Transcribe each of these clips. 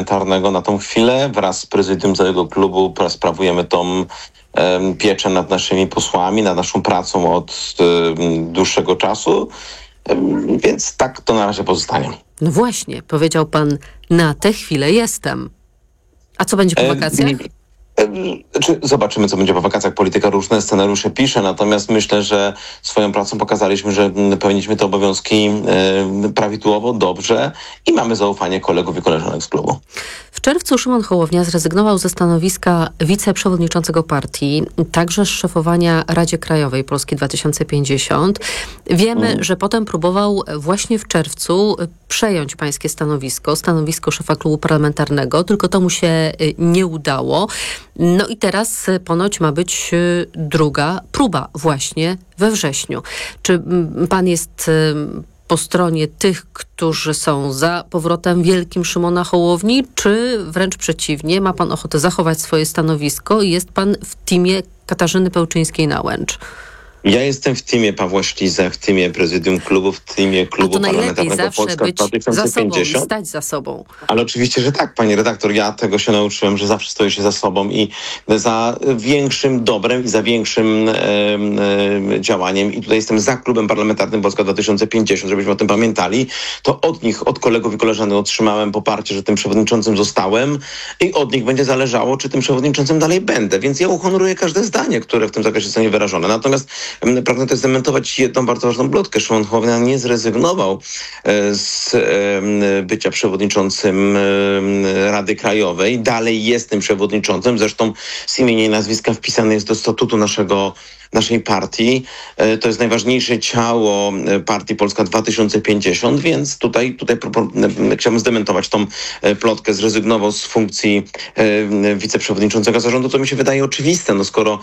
parlamentarnego na tą chwilę. Wraz z prezydium całego klubu sprawujemy tą pieczę nad naszymi posłami, nad naszą pracą od dłuższego czasu, więc tak to na razie pozostanie. No właśnie, powiedział pan, na tę chwilę jestem. A co będzie po wakacjach? Zobaczymy, co będzie po wakacjach. Polityka różne scenariusze pisze, natomiast myślę, że swoją pracą pokazaliśmy, że pełniliśmy te obowiązki prawidłowo, dobrze i mamy zaufanie kolegów i koleżanek z klubu. W czerwcu Szymon Hołownia zrezygnował ze stanowiska wiceprzewodniczącego partii, także z szefowania Radzie Krajowej Polski 2050. Wiemy, że potem próbował właśnie w czerwcu przejąć pańskie stanowisko szefa klubu parlamentarnego, tylko to mu się nie udało. No i teraz ponoć ma być druga próba właśnie we wrześniu. Czy pan jest po stronie tych, którzy są za powrotem wielkim Szymona Hołowni, czy wręcz przeciwnie, ma pan ochotę zachować swoje stanowisko i jest pan w teamie Katarzyny Pełczyńskiej-Nałęcz? Ja jestem w teamie Pawła Szliza, w teamie prezydium klubu, w teamie klubu parlamentarnego Polska 2050. Za sobą i stać za sobą. Ale oczywiście, że tak, pani redaktor. Ja tego się nauczyłem, że zawsze stoję się za sobą i za większym dobrem i za większym działaniem. I tutaj jestem za klubem parlamentarnym Polska 2050, żebyśmy o tym pamiętali. To od nich, od kolegów i koleżanek otrzymałem poparcie, że tym przewodniczącym zostałem i od nich będzie zależało, czy tym przewodniczącym dalej będę. Więc ja uhonoruję każde zdanie, które w tym zakresie zostanie wyrażone. Natomiast pragnę też zdementować jedną bardzo ważną plotkę. Szymon Hołownia nie zrezygnował z bycia przewodniczącym Rady Krajowej. Dalej jest tym przewodniczącym. Zresztą z imienia i nazwiska wpisany jest do statutu naszej partii. To jest najważniejsze ciało partii Polska 2050, więc tutaj chciałbym zdementować tą plotkę. Zrezygnował z funkcji wiceprzewodniczącego zarządu, co mi się wydaje oczywiste. No skoro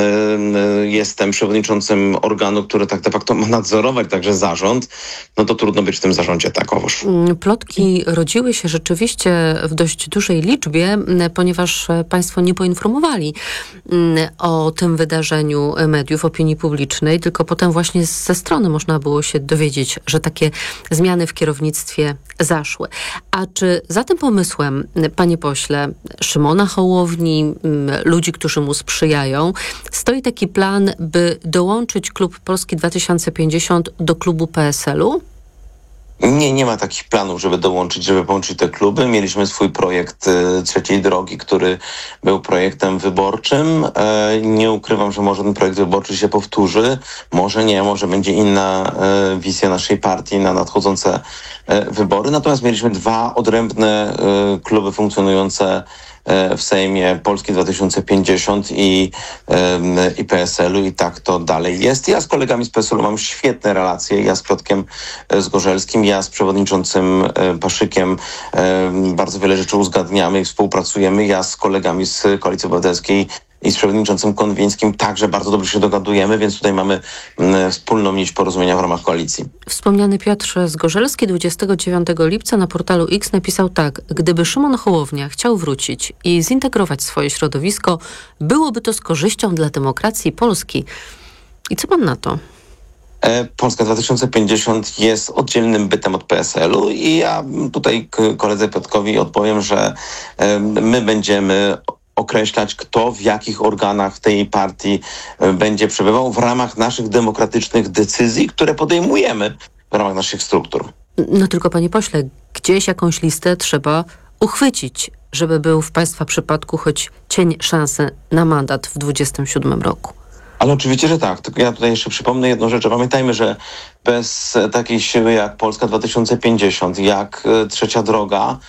jestem przewodniczącym organu, który tak de facto ma nadzorować także zarząd, no to trudno być w tym zarządzie takowoż. Plotki rodziły się rzeczywiście w dość dużej liczbie, ponieważ państwo nie poinformowali o tym wydarzeniu mediów, opinii publicznej, tylko potem właśnie ze strony można było się dowiedzieć, że takie zmiany w kierownictwie zaszły. A czy za tym pomysłem, panie pośle, Szymona Hołowni, ludzi, którzy mu sprzyjają, stoi taki plan, by dołączyć klub Polski 2050 do klubu PSL-u? Nie ma takich planów, żeby połączyć te kluby. Mieliśmy swój projekt Trzeciej Drogi, który był projektem wyborczym. Nie ukrywam, że może ten projekt wyborczy się powtórzy. Może nie, może będzie inna wizja naszej partii na nadchodzące wybory. Natomiast mieliśmy dwa odrębne kluby funkcjonujące w Sejmie Polski 2050 i PSL-u i tak to dalej jest. Ja z kolegami z PSL-u mam świetne relacje. Ja z Piotrkiem Zgorzelskim, ja z przewodniczącym Paszykiem bardzo wiele rzeczy uzgadniamy i współpracujemy. Ja z kolegami z Koalicji Obywatelskiej i z przewodniczącym Konwińskim także bardzo dobrze się dogadujemy, więc tutaj mamy wspólną nić porozumienia w ramach koalicji. Wspomniany Piotr Zgorzelski 29 lipca na portalu X napisał tak: gdyby Szymon Hołownia chciał wrócić i zintegrować swoje środowisko, byłoby to z korzyścią dla demokracji Polski. I co pan na to? Polska 2050 jest oddzielnym bytem od PSL-u i ja tutaj koledze Piotrkowi odpowiem, że my będziemy określać, kto w jakich organach tej partii będzie przebywał w ramach naszych demokratycznych decyzji, które podejmujemy w ramach naszych struktur. No tylko, panie pośle, gdzieś jakąś listę trzeba uchwycić, żeby był w państwa przypadku choć cień szansy na mandat w 2027 roku. Ale oczywiście, że tak. Tylko ja tutaj jeszcze przypomnę jedną rzecz. Pamiętajmy, że bez takiej siły jak Polska 2050, jak Trzecia Droga,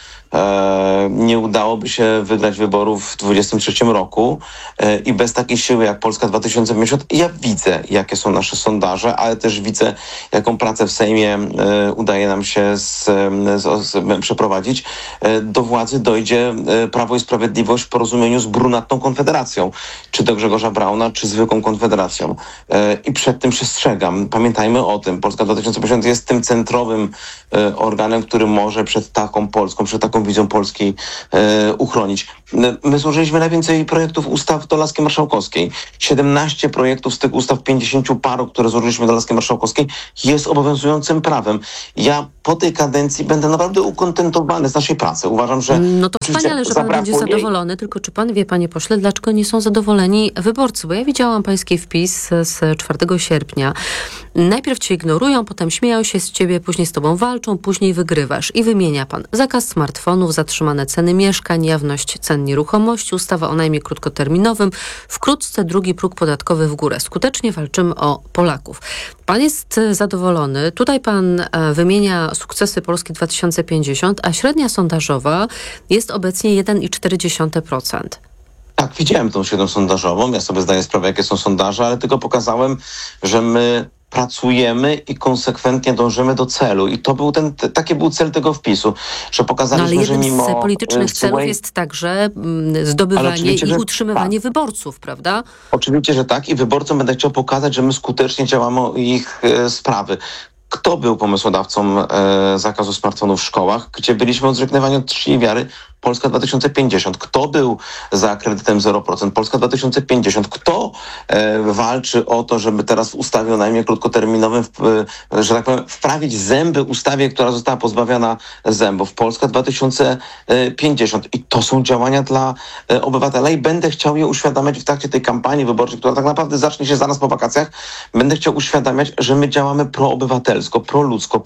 nie udałoby się wygrać wyborów w 2023 roku i bez takiej siły jak Polska 2050 ja widzę, jakie są nasze sondaże, ale też widzę, jaką pracę w Sejmie udaje nam się przeprowadzić. Do władzy dojdzie Prawo i Sprawiedliwość w porozumieniu z brunatną Konfederacją, czy do Grzegorza Brauna, czy zwykłą Konfederacją. I przed tym przestrzegam. Pamiętajmy o tym. Polska 2050 jest tym centrowym organem, który może przed taką Polską, przed taką wizją Polski uchronić. My złożyliśmy najwięcej projektów ustaw do laski marszałkowskiej. 17 projektów z tych ustaw, 50 paru, które złożyliśmy do laski marszałkowskiej, jest obowiązującym prawem. Ja po tej kadencji będę naprawdę ukontentowany z naszej pracy. Uważam, że... No to wspaniale, że pan będzie zadowolony, tylko czy pan wie, panie pośle, dlaczego nie są zadowoleni wyborcy? Bo ja widziałam pański wpis z 4 sierpnia. Najpierw cię ignorują, potem śmieją się z ciebie, później z tobą walczą, później wygrywasz. I wymienia pan zakaz smartfonów, zatrzymane ceny mieszkań, jawność cen nieruchomości, ustawa o najmie krótkoterminowym, wkrótce drugi próg podatkowy w górę. Skutecznie walczymy o Polaków. Pan jest zadowolony. Tutaj pan wymienia sukcesy Polski 2050, a średnia sondażowa jest obecnie 1,4%. Tak, widziałem tą średnią sondażową. Ja sobie zdaję sprawę, jakie są sondaże, ale tylko pokazałem, że my pracujemy i konsekwentnie dążymy do celu. I to był taki był cel tego wpisu, że pokazaliśmy, ale że mimo... jeden z politycznych celów jest także zdobywanie i utrzymywanie tak. wyborców, prawda? Oczywiście, że tak. I wyborcom będę chciał pokazać, że my skutecznie działamy o ich sprawy. Kto był pomysłodawcą zakazu smartfonów w szkołach, gdzie byliśmy odżegnywani od czci wiary? Polska 2050. Kto był za kredytem 0%? Polska 2050. Kto walczy o to, żeby teraz w ustawie o najmie krótkoterminowym, że tak powiem, wprawić zęby ustawie, która została pozbawiona zębów? Polska 2050. I to są działania dla obywatela i będę chciał je uświadamiać w trakcie tej kampanii wyborczej, która tak naprawdę zacznie się zaraz po wakacjach. Będę chciał uświadamiać, że my działamy proobywatelsko, proludzko,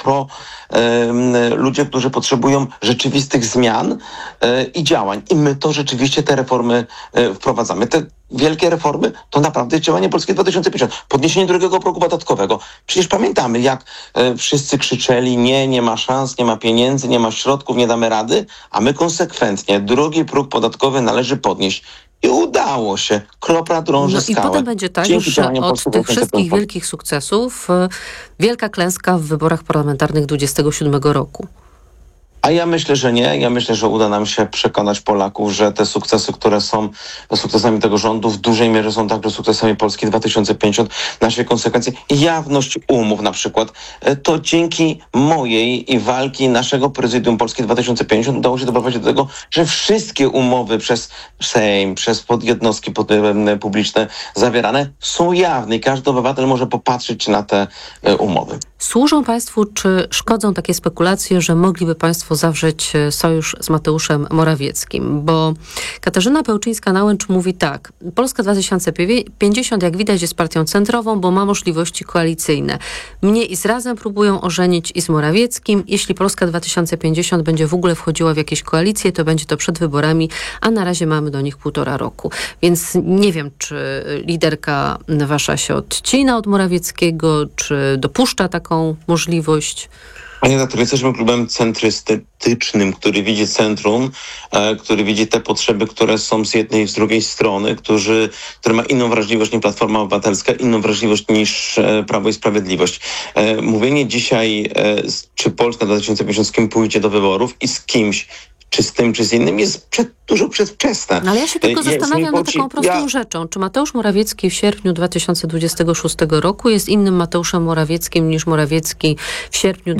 ludzie, którzy potrzebują rzeczywistych zmian i działań. I my to rzeczywiście te reformy wprowadzamy. Te wielkie reformy to naprawdę jest działanie Polski 2050. Podniesienie drugiego progu podatkowego. Przecież pamiętamy, jak wszyscy krzyczeli, nie ma szans, nie ma pieniędzy, nie ma środków, nie damy rady, a my konsekwentnie drugi próg podatkowy należy podnieść. I udało się. Kropla drąży skałę. I potem będzie tak, że od tych wszystkich wielkich sukcesów wielka klęska w wyborach parlamentarnych 27 roku. A ja myślę, że nie. Ja myślę, że uda nam się przekonać Polaków, że te sukcesy, które są sukcesami tego rządu, w dużej mierze są także sukcesami Polski 2050. Nasze konsekwencje, jawność umów na przykład, to dzięki mojej i walki naszego prezydium Polski 2050 udało się doprowadzić do tego, że wszystkie umowy przez Sejm, przez jednostki publiczne zawierane są jawne i każdy obywatel może popatrzeć na te umowy. Służą państwu, czy szkodzą takie spekulacje, że mogliby państwo zawrzeć sojusz z Mateuszem Morawieckim? Bo Katarzyna Pełczyńska-Nałęcz mówi tak. Polska 2050, jak widać, jest partią centrową, bo ma możliwości koalicyjne. Mnie i z Razem próbują ożenić i z Morawieckim. Jeśli Polska 2050 będzie w ogóle wchodziła w jakieś koalicje, to będzie to przed wyborami, a na razie mamy do nich 1,5 roku. Więc nie wiem, czy liderka wasza się odcina od Morawieckiego, czy dopuszcza taką możliwość. Panie redaktor, jesteśmy klubem centrystycznym, który widzi centrum, który widzi te potrzeby, które są z jednej i z drugiej strony, który ma inną wrażliwość niż Platforma Obywatelska, inną wrażliwość niż Prawo i Sprawiedliwość. Mówienie dzisiaj, czy Polska 2050 z kim pójdzie do wyborów i z kimś, czy z tym, czy z innym, jest dużo przedwczesne. Ale ja się tylko zastanawiam nad taką prostą rzeczą. Czy Mateusz Morawiecki w sierpniu 2026 roku jest innym Mateuszem Morawieckim niż Morawiecki w sierpniu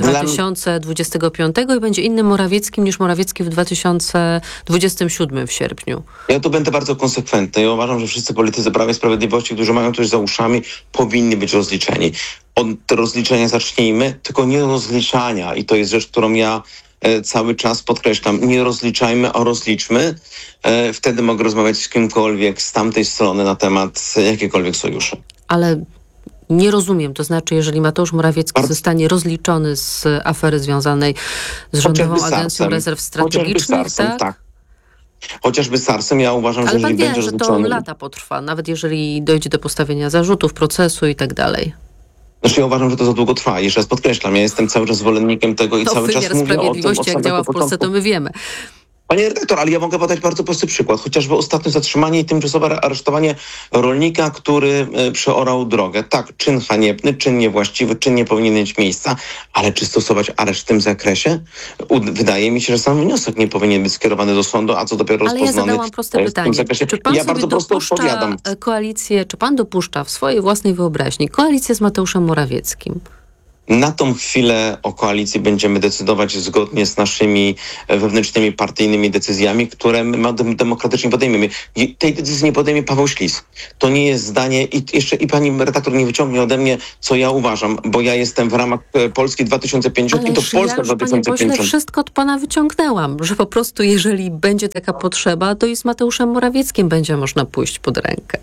2025 i będzie innym Morawieckim niż Morawiecki w 2027 w sierpniu? Ja tu będę bardzo konsekwentny. Ja uważam, że wszyscy politycy Prawa i Sprawiedliwości, którzy mają coś za uszami, powinni być rozliczeni. Od rozliczenia zacznijmy, tylko nie rozliczania. I to jest rzecz, którą ja cały czas podkreślam, nie rozliczajmy, a rozliczmy. Wtedy mogę rozmawiać z kimkolwiek z tamtej strony na temat jakiegokolwiek sojuszu. Ale nie rozumiem, to znaczy, jeżeli Mateusz Morawiecki zostanie rozliczony z afery związanej z Rządową Agencją Rezerw Strategicznych, tak? Chociażby z SARS-em, ja uważam, ale że jeżeli będzie rozliczony... rozliczony... Ale to lata potrwa, nawet jeżeli dojdzie do postawienia zarzutów, procesu i tak dalej. Znaczy ja uważam, że to za długo trwa. Jeszcze raz podkreślam, ja jestem cały czas zwolennikiem tego i cały czas mówię o tym. Sprawiedliwości, jak działa w Polsce, to my wiemy. Panie redaktor, ale ja mogę podać bardzo prosty przykład. Chociażby ostatnie zatrzymanie i tymczasowe aresztowanie rolnika, który przeorał drogę. Tak, czyn haniebny, czyn niewłaściwy, czyn nie powinien mieć miejsca, ale czy stosować areszt w tym zakresie? Wydaje mi się, że sam wniosek nie powinien być skierowany do sądu, a co dopiero rozpoznany. Ale ja zadałam proste pytanie. Czy pan ja bardzo prosto odpowiadam. Koalicję, czy pan dopuszcza w swojej własnej wyobraźni koalicję z Mateuszem Morawieckim? Na tą chwilę o koalicji będziemy decydować zgodnie z naszymi wewnętrznymi, partyjnymi decyzjami, które my demokratycznie podejmiemy. I tej decyzji nie podejmie Paweł Ślis. To nie jest zdanie i pani redaktor nie wyciągnie ode mnie, co ja uważam, bo ja jestem w ramach Polski 2050 i to Ależ Polska ja już, panie 2050. pośle, wszystko od pana wyciągnęłam, że po prostu jeżeli będzie taka potrzeba, to i z Mateuszem Morawieckim będzie można pójść pod rękę.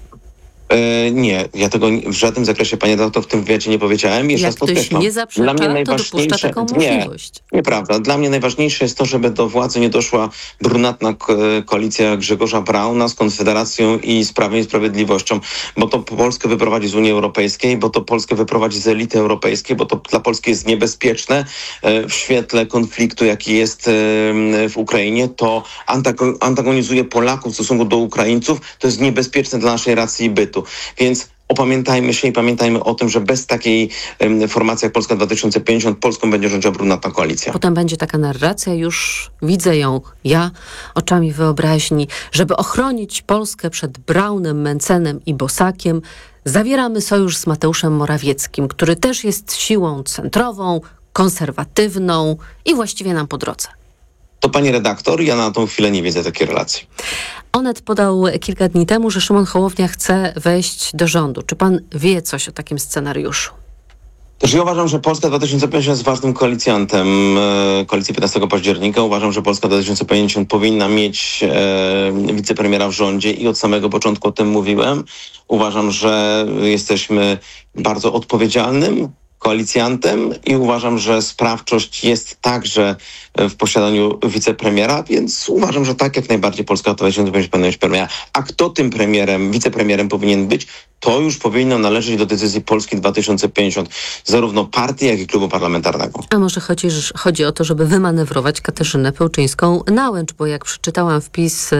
Nie, ja tego w żadnym zakresie, panie doktor, w tym wywiadzie nie powiedziałem. Jeszcze Jak raz ktoś podkreślam. nie zaprzecza, to dopuszcza taką możliwość. Nieprawda. Dla mnie najważniejsze jest to, żeby do władzy nie doszła brunatna koalicja Grzegorza Brauna z Konfederacją i z Prawem i Sprawiedliwością, bo to Polskę wyprowadzi z Unii Europejskiej, bo to Polskę wyprowadzi z elity europejskiej, bo to dla Polski jest niebezpieczne w świetle konfliktu, jaki jest w Ukrainie. To antagonizuje Polaków w stosunku do Ukraińców. To jest niebezpieczne dla naszej racji bytu. Więc opamiętajmy się i pamiętajmy o tym, że bez takiej formacji jak Polska 2050 Polską będzie rządziła brunatna koalicja. Potem będzie taka narracja, już widzę ją ja oczami wyobraźni, żeby ochronić Polskę przed Braunem, Mencenem i Bosakiem. Zawieramy sojusz z Mateuszem Morawieckim, który też jest siłą centrową, konserwatywną i właściwie nam po drodze. To pani redaktor, ja na tą chwilę nie widzę takiej relacji. Onet podał kilka dni temu, że Szymon Hołownia chce wejść do rządu. Czy pan wie coś o takim scenariuszu? Też ja uważam, że Polska 2050 jest ważnym koalicjantem koalicji 15 października. Uważam, że Polska 2050 powinna mieć wicepremiera w rządzie i od samego początku o tym mówiłem. Uważam, że jesteśmy bardzo odpowiedzialnym koalicjantem i uważam, że sprawczość jest także w posiadaniu wicepremiera, więc uważam, że tak jak najbardziej Polska 2050 powinna mieć premiera. A kto tym wicepremierem powinien być, to już powinno należeć do decyzji Polski 2050, zarówno partii, jak i klubu parlamentarnego. A może chodzi o to, żeby wymanewrować Katarzynę Pełczyńską-Nałęcz, bo jak przeczytałam wpis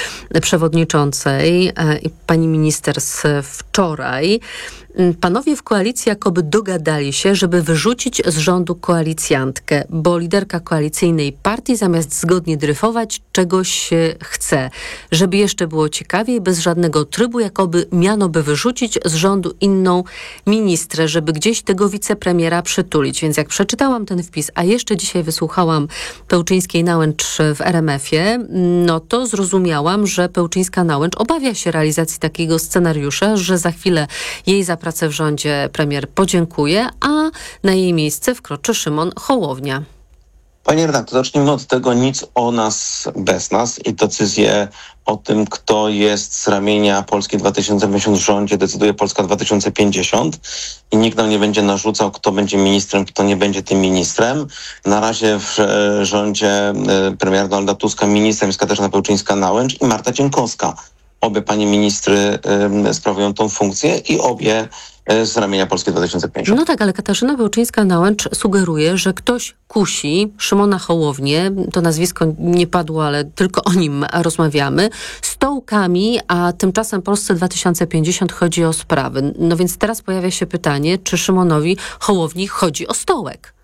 przewodniczącej i pani minister z wczoraj, panowie w koalicji jakoby dogadali się, żeby wyrzucić z rządu koalicjantkę, bo liderka koalicyjnej partii zamiast zgodnie dryfować czegoś chce. Żeby jeszcze było ciekawiej, bez żadnego trybu, jakoby miano by wyrzucić z rządu inną ministrę, żeby gdzieś tego wicepremiera przytulić. Więc jak przeczytałam ten wpis, a jeszcze dzisiaj wysłuchałam Pełczyńskiej-Nałęcz w RMF-ie, no to zrozumiałam, że Pełczyńska-Nałęcz obawia się realizacji takiego scenariusza, że za chwilę jej za pracę w rządzie premier podziękuje, a na jej miejsce wkroczy Szymon Hołownia. Panie redaktor, zacznijmy od tego nic o nas bez nas i decyzję o tym, kto jest z ramienia Polski 2050 w rządzie, decyduje Polska 2050 i nikt nam nie będzie narzucał, kto będzie ministrem, kto nie będzie tym ministrem. Na razie w rządzie premiera Donalda Tuska ministrem jest Katarzyna Pełczyńska-Nałęcz i Marta Dzienkowska. Obie pani ministry sprawują tą funkcję i obie z ramienia Polski 2050. No tak, ale Katarzyna Pełczyńska-Nałęcz sugeruje, że ktoś kusi Szymona Hołownię, to nazwisko nie padło, ale tylko o nim rozmawiamy, stołkami, a tymczasem Polsce 2050 chodzi o sprawy. No więc teraz pojawia się pytanie, czy Szymonowi Hołowni chodzi o stołek?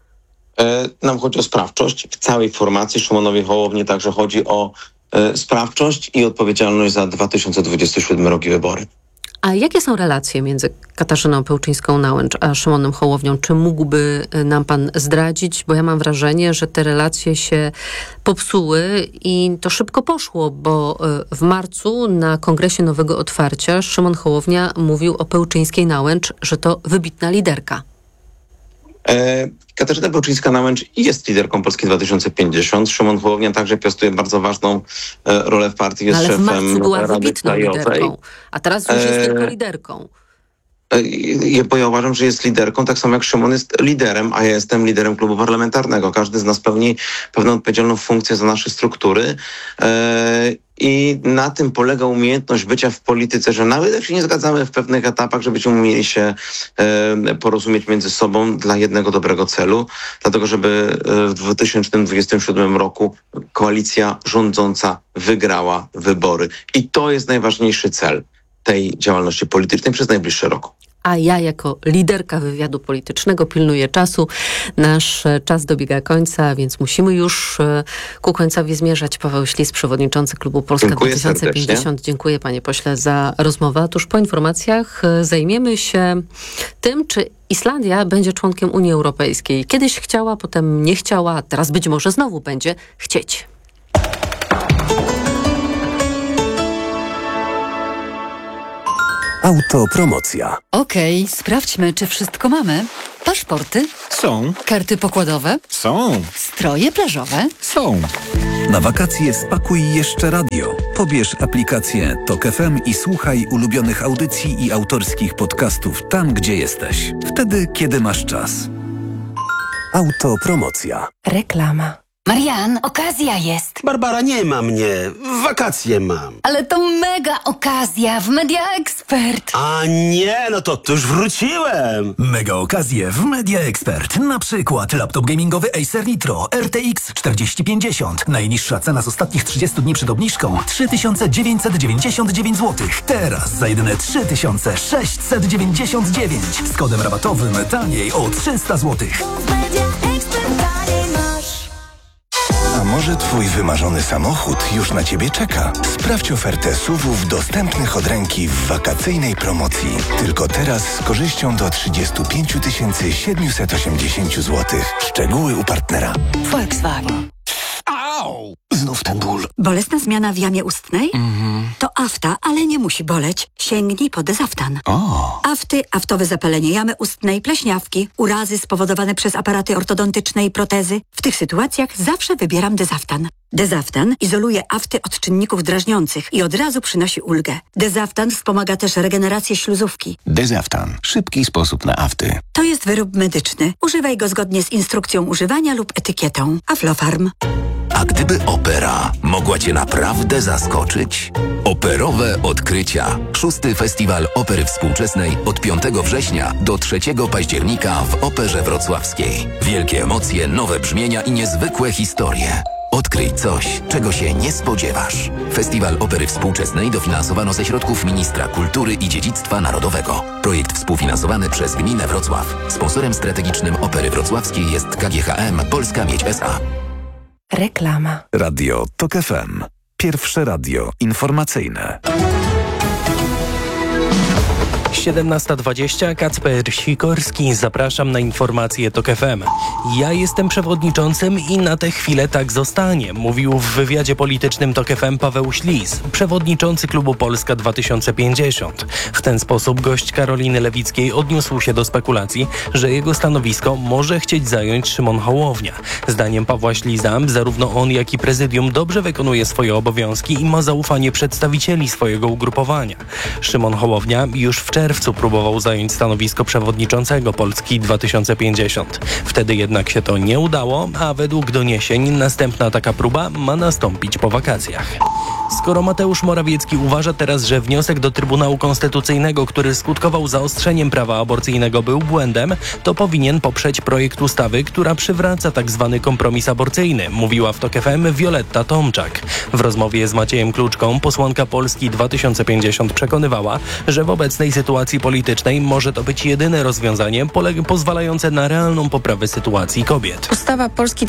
Nam chodzi o sprawczość. W całej formacji Szymonowi Hołowni także chodzi o sprawczość i odpowiedzialność za 2027 rok i wybory. A jakie są relacje między Katarzyną Pełczyńską-Nałęcz a Szymonem Hołownią? Czy mógłby nam pan zdradzić? Bo ja mam wrażenie, że te relacje się popsuły i to szybko poszło, bo w marcu na Kongresie Nowego Otwarcia Szymon Hołownia mówił o Pełczyńskiej-Nałęcz, że to wybitna liderka. Katarzyna Pełczyńska-Nałęcz jest liderką Polski 2050. Szymon Hołownia także piastuje bardzo ważną rolę w partii, jest ale w szefem marcu była Rady wybitną Krajowej. liderką, a teraz już jest tylko liderką. Bo ja uważam, że jest liderką, tak samo jak Szymon jest liderem, a ja jestem liderem klubu parlamentarnego. Każdy z nas pełni pewną odpowiedzialną funkcję za nasze struktury. I na tym polega umiejętność bycia w polityce, że nawet jak się nie zgadzamy w pewnych etapach, żebyśmy umieli się porozumieć między sobą dla jednego dobrego celu, dlatego żeby w 2027 roku koalicja rządząca wygrała wybory. I to jest najważniejszy cel tej działalności politycznej przez najbliższy rok. a ja jako liderka wywiadu politycznego pilnuję czasu. Nasz czas dobiega końca, więc musimy już ku końcowi zmierzać. Paweł Ślis, przewodniczący Klubu Polska 2050. Serdecznie. Dziękuję panie pośle za rozmowę. A tuż po informacjach zajmiemy się tym, czy Islandia będzie członkiem Unii Europejskiej. Kiedyś chciała, potem nie chciała, a teraz być może znowu będzie chcieć. Autopromocja. Okej, sprawdźmy, czy wszystko mamy. Paszporty, Są. karty pokładowe, Są. stroje plażowe. Są. Na wakacje spakuj jeszcze radio. Pobierz aplikację TOK FM i słuchaj ulubionych audycji i autorskich podcastów tam, gdzie jesteś. Wtedy, kiedy masz czas. Autopromocja. Reklama. Marian, okazja jest. Barbara, nie ma mnie. Wakacje mam. Ale to mega okazja w Media Expert. A nie, no to już wróciłem. Mega okazje w Media Expert. Na przykład laptop gamingowy Acer Nitro RTX 4050. Najniższa cena z ostatnich 30 dni przed obniżką 3999 zł. Teraz za jedyne 3699 z kodem rabatowym taniej o 300 zł. A może twój wymarzony samochód już na ciebie czeka? Sprawdź ofertę SUV-ów dostępnych od ręki w wakacyjnej promocji. Tylko teraz z korzyścią do 35 780 zł. Szczegóły u partnera. Volkswagen. Au! Znów ten ból. Bolesna zmiana w jamie ustnej? To afta, ale nie musi boleć. Sięgnij po Dezaftan. Afty, aftowe zapalenie jamy ustnej, pleśniawki, urazy spowodowane przez aparaty ortodontyczne i protezy. W tych sytuacjach zawsze wybieram Dezaftan. Dezaftan izoluje afty od czynników drażniących i od razu przynosi ulgę. Dezaftan wspomaga też regenerację śluzówki. Dezaftan. Szybki sposób na afty. To jest wyrób medyczny. Używaj go zgodnie z instrukcją używania lub etykietą. Aflofarm. A gdyby opera mogła cię naprawdę zaskoczyć? Operowe odkrycia. 6. Festiwal Opery Współczesnej od 5 września do 3 października w Operze Wrocławskiej. Wielkie emocje, nowe brzmienia i niezwykłe historie. Odkryj coś, czego się nie spodziewasz. Festiwal Opery Współczesnej dofinansowano ze środków Ministra Kultury i Dziedzictwa Narodowego. Projekt współfinansowany przez Gminę Wrocław. Sponsorem strategicznym Opery Wrocławskiej jest KGHM Polska Miedź S.A. Reklama. Radio TOK FM. Pierwsze radio informacyjne. 17:20, Kacper Sikorski, zapraszam na informacje TOK FM. Ja jestem przewodniczącym i na tę chwilę tak zostanie, mówił w wywiadzie politycznym TOK FM Paweł Ślis, przewodniczący Klubu Polska 2050. W ten sposób gość Karoliny Lewickiej odniósł się do spekulacji, że jego stanowisko może chcieć zająć Szymon Hołownia. Zdaniem Pawła Śliza, zarówno on, jak i prezydium dobrze wykonuje swoje obowiązki i ma zaufanie przedstawicieli swojego ugrupowania. Szymon Hołownia już w czerwcu próbował zająć stanowisko przewodniczącego Polski 2050. Wtedy jednak się to nie udało, a według doniesień następna taka próba ma nastąpić po wakacjach. Skoro Mateusz Morawiecki uważa teraz, że wniosek do Trybunału Konstytucyjnego, który skutkował zaostrzeniem prawa aborcyjnego, był błędem, to powinien poprzeć projekt ustawy, która przywraca tzw. kompromis aborcyjny, mówiła w TOK FM Wioletta Tomczak. W rozmowie z Maciejem Kluczką posłanka Polski 2050 przekonywała, że w obecnej sytuacji politycznej może to być jedyne rozwiązanie pozwalające na realną poprawę sytuacji kobiet. Ustawa Polski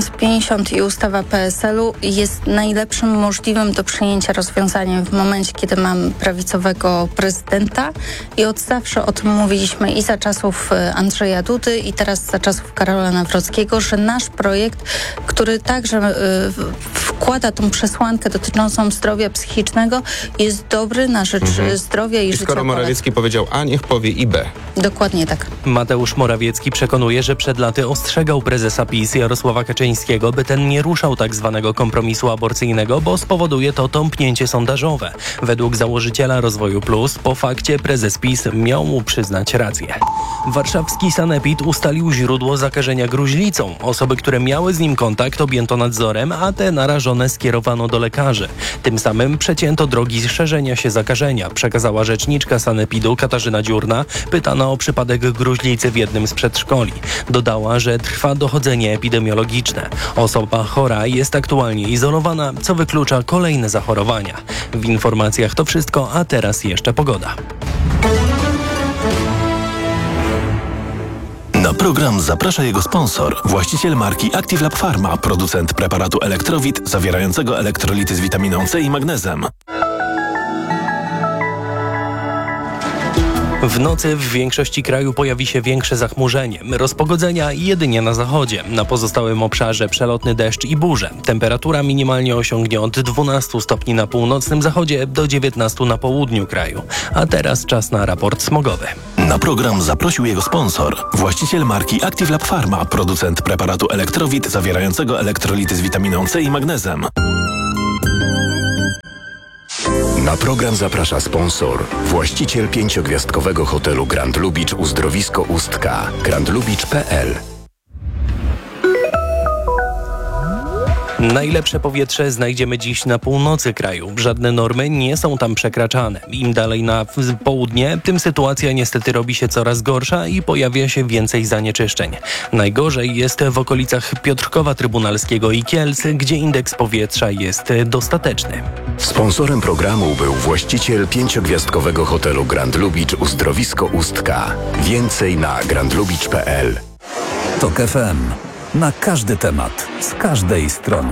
2050 i ustawa PSL-u jest najlepszym możliwym do przyjęcia rozwiązaniem w momencie, kiedy mamy prawicowego prezydenta i od zawsze o tym mówiliśmy i za czasów Andrzeja Dudy i teraz za czasów Karola Nawrockiego, że nasz projekt, który także wkłada tą przesłankę dotyczącą zdrowia psychicznego, jest dobry na rzecz zdrowia i życia skoro Morawiecki powiedział A, niech powie i B. Dokładnie tak. Mateusz Morawiecki przekonuje, że przed laty ostrzegał prezesa PiS Jarosława Kaczyńskiego, by ten nie ruszał tak zwanego kompromisu aborcyjnego, bo spowoduje to tąpnięcie sondażowe. Według założyciela Rozwoju Plus po fakcie prezes PiS miał mu przyznać rację. Warszawski sanepid ustalił źródło zakażenia gruźlicą. Osoby, które miały z nim kontakt, objęto nadzorem, a te narażone skierowano do lekarzy. Tym samym przecięto drogi szerzenia się zakażenia, przekazała rzeczniczka sanepidu Katarzyna Dziurna, pytana o przypadek gruźlicy w jednym z przedszkoli. Dodała, że trwa dochodzenie epidemiologiczne. Osoba chora jest aktualnie izolowana, co wyklucza kolejne zachorowania. W informacjach to wszystko, a teraz jeszcze pogoda. Na program zaprasza jego sponsor, właściciel marki Active Lab Pharma, producent preparatu Elektrowit zawierającego elektrolity z witaminą C i magnezem. W nocy w większości kraju pojawi się większe zachmurzenie. Rozpogodzenia jedynie na zachodzie. Na pozostałym obszarze przelotny deszcz i burze. Temperatura minimalnie osiągnie od 12 stopni na północnym zachodzie do 19 na południu kraju. A teraz czas na raport smogowy. Na program zaprosił jego sponsor, właściciel marki Active Lab Pharma, producent preparatu Elektrowit zawierającego elektrolity z witaminą C i magnezem. Na program zaprasza sponsor, właściciel 5-gwiazdkowego hotelu Grand Lubicz Uzdrowisko Ustka, grandlubicz.pl. Najlepsze powietrze znajdziemy dziś na północy kraju. Żadne normy nie są tam przekraczane. Im dalej na południe, tym sytuacja niestety robi się coraz gorsza i pojawia się więcej zanieczyszczeń. Najgorzej jest w okolicach Piotrkowa Trybunalskiego i Kielc, gdzie indeks powietrza jest dostateczny. Sponsorem programu był właściciel 5-gwiazdkowego hotelu Grand Lubicz Uzdrowisko Ustka. Więcej na grandlubicz.pl. TOK FM. Na każdy temat, z każdej strony.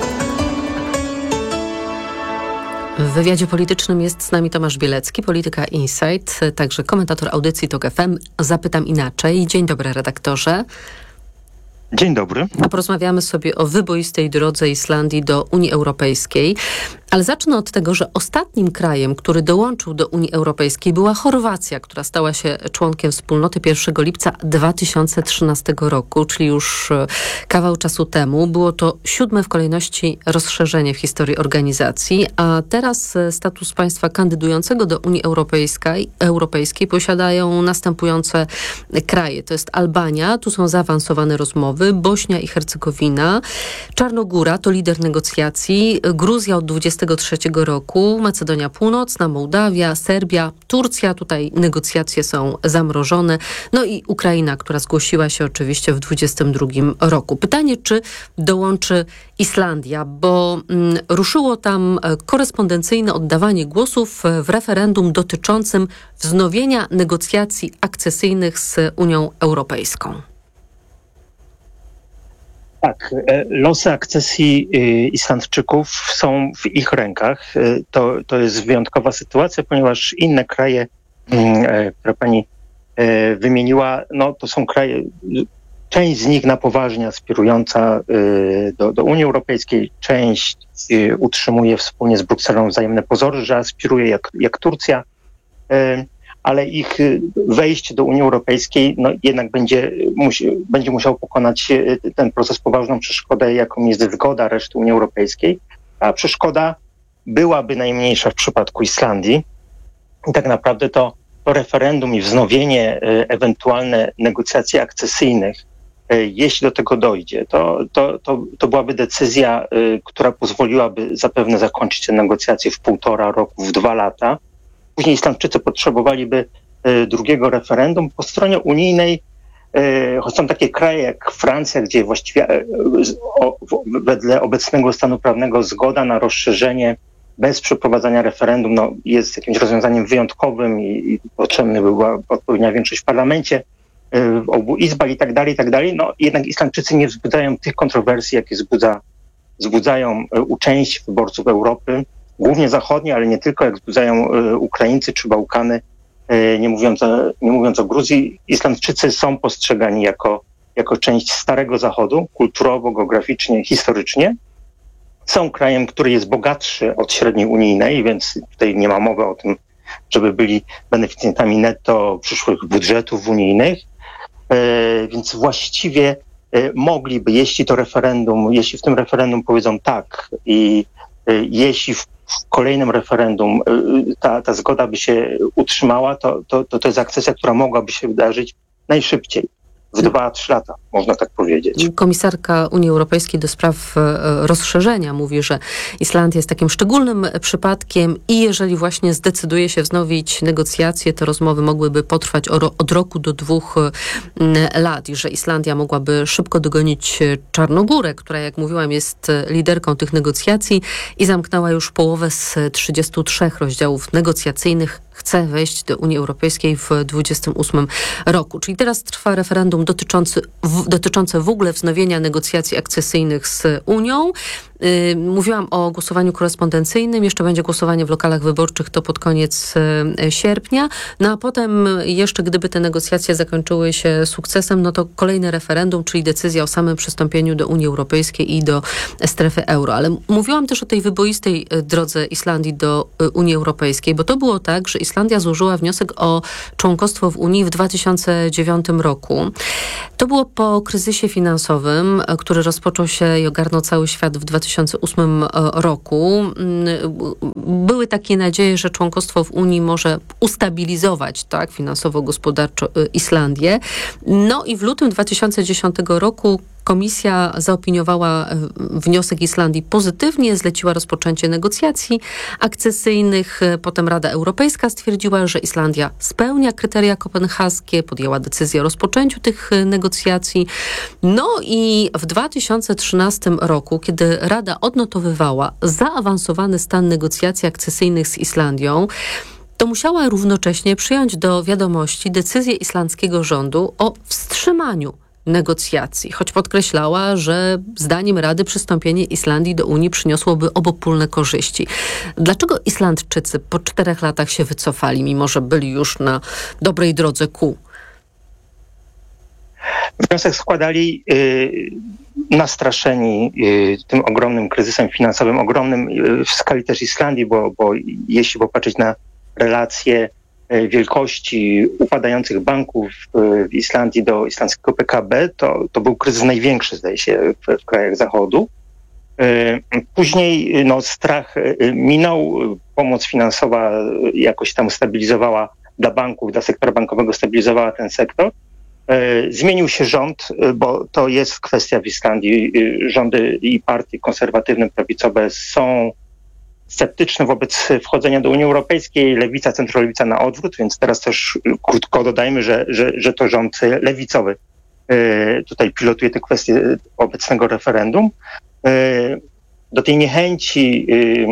W wywiadzie politycznym jest z nami Tomasz Bielecki, Polityka Insight, także komentator audycji TOK FM. Zapytam inaczej. Dzień dobry, redaktorze. Dzień dobry. A porozmawiamy sobie o wyboistej drodze Islandii do Unii Europejskiej. Ale zacznę od tego, że ostatnim krajem, który dołączył do Unii Europejskiej, była Chorwacja, która stała się członkiem wspólnoty 1 lipca 2013 roku, czyli już kawał czasu temu. Było to 7. w kolejności rozszerzenie w historii organizacji, a teraz status państwa kandydującego do Unii Europejskiej posiadają następujące kraje. To jest Albania, tu są zaawansowane rozmowy, Bośnia i Hercegowina, Czarnogóra to lider negocjacji, Gruzja od 2023 roku, Macedonia Północna, Mołdawia, Serbia, Turcja, tutaj negocjacje są zamrożone, no i Ukraina, która zgłosiła się oczywiście w 2022 roku. Pytanie, czy dołączy Islandia, bo ruszyło tam korespondencyjne oddawanie głosów w referendum dotyczącym wznowienia negocjacji akcesyjnych z Unią Europejską. Tak, losy akcesji Islandczyków są w ich rękach. To jest wyjątkowa sytuacja, ponieważ inne kraje, które pani wymieniła, no to są kraje, część z nich na poważnie aspirująca do Unii Europejskiej, część utrzymuje wspólnie z Brukselą wzajemne pozory, że aspiruje jak Turcja, ale ich wejście do Unii Europejskiej no, jednak będzie musiał pokonać ten proces poważną przeszkodę, jaką jest zgoda reszty Unii Europejskiej. A przeszkoda byłaby najmniejsza w przypadku Islandii. I tak naprawdę to referendum i wznowienie ewentualne negocjacji akcesyjnych, jeśli do tego dojdzie, to byłaby decyzja, która pozwoliłaby zapewne zakończyć te negocjacje w 1,5 roku, w 2 lata. Później Islandczycy potrzebowaliby drugiego referendum. Po stronie unijnej, choć są takie kraje jak Francja, gdzie właściwie wedle obecnego stanu prawnego zgoda na rozszerzenie bez przeprowadzania referendum no, jest jakimś rozwiązaniem wyjątkowym i potrzebna by była odpowiednia większość w parlamencie, w obu izbach i tak dalej. No, jednak Islandczycy nie wzbudzają tych kontrowersji, jakie wzbudzają u części wyborców Europy, głównie zachodniej, ale nie tylko, jak wzbudzają Ukraińcy czy Bałkany, nie mówiąc o Gruzji. Islandczycy są postrzegani jako część Starego Zachodu, kulturowo, geograficznie, historycznie. Są krajem, który jest bogatszy od średniej unijnej, więc tutaj nie ma mowy o tym, żeby byli beneficjentami netto przyszłych budżetów unijnych. Więc właściwie mogliby, jeśli w tym referendum powiedzą tak i jeśli w kolejnym referendum ta zgoda by się utrzymała, to jest akcesja, która mogłaby się wydarzyć najszybciej. W 2-3 lata, można tak powiedzieć. Komisarka Unii Europejskiej do spraw rozszerzenia mówi, że Islandia jest takim szczególnym przypadkiem i jeżeli właśnie zdecyduje się wznowić negocjacje, te rozmowy mogłyby potrwać od roku do 2 lat i że Islandia mogłaby szybko dogonić Czarnogórę, która, jak mówiłam, jest liderką tych negocjacji i zamknęła już połowę z 33 rozdziałów negocjacyjnych. chce wejść do Unii Europejskiej w 2028 roku. Czyli teraz trwa referendum dotyczące w ogóle wznowienia negocjacji akcesyjnych z Unią. Mówiłam o głosowaniu korespondencyjnym, jeszcze będzie głosowanie w lokalach wyborczych, to pod koniec sierpnia, no a potem jeszcze gdyby te negocjacje zakończyły się sukcesem, no to kolejne referendum, czyli decyzja o samym przystąpieniu do Unii Europejskiej i do strefy euro. Ale mówiłam też o tej wyboistej drodze Islandii do Unii Europejskiej, bo to było tak, że Islandia złożyła wniosek o członkostwo w Unii w 2009 roku. To było po kryzysie finansowym, który rozpoczął się i ogarnął cały świat w 2008 roku. Były takie nadzieje, że członkostwo w Unii może ustabilizować, tak, finansowo-gospodarczo Islandię. No i w lutym 2010 roku Komisja zaopiniowała wniosek Islandii pozytywnie, zleciła rozpoczęcie negocjacji akcesyjnych. Potem Rada Europejska stwierdziła, że Islandia spełnia kryteria kopenhaskie, podjęła decyzję o rozpoczęciu tych negocjacji. No i w 2013 roku, kiedy Rada odnotowywała zaawansowany stan negocjacji akcesyjnych z Islandią, to musiała równocześnie przyjąć do wiadomości decyzję islandzkiego rządu o wstrzymaniu negocjacji, choć podkreślała, że zdaniem Rady przystąpienie Islandii do Unii przyniosłoby obopólne korzyści. Dlaczego Islandczycy po 4 latach się wycofali, mimo że byli już na dobrej drodze ku? Wniosek składali nastraszeni tym ogromnym kryzysem finansowym, ogromnym w skali też Islandii, bo jeśli popatrzeć na relacje wielkości upadających banków w Islandii do islandzkiego PKB, to był kryzys największy, zdaje się, w krajach Zachodu. Później strach minął, pomoc finansowa jakoś tam stabilizowała dla banków, dla sektora bankowego stabilizowała ten sektor. Zmienił się rząd, bo to jest kwestia w Islandii. Rządy i partie konserwatywne, prawicowe są sceptyczne wobec wchodzenia do Unii Europejskiej, lewica, centrolewica na odwrót, więc teraz też krótko dodajmy, że to rząd lewicowy tutaj pilotuje tę kwestię obecnego referendum. Do tej niechęci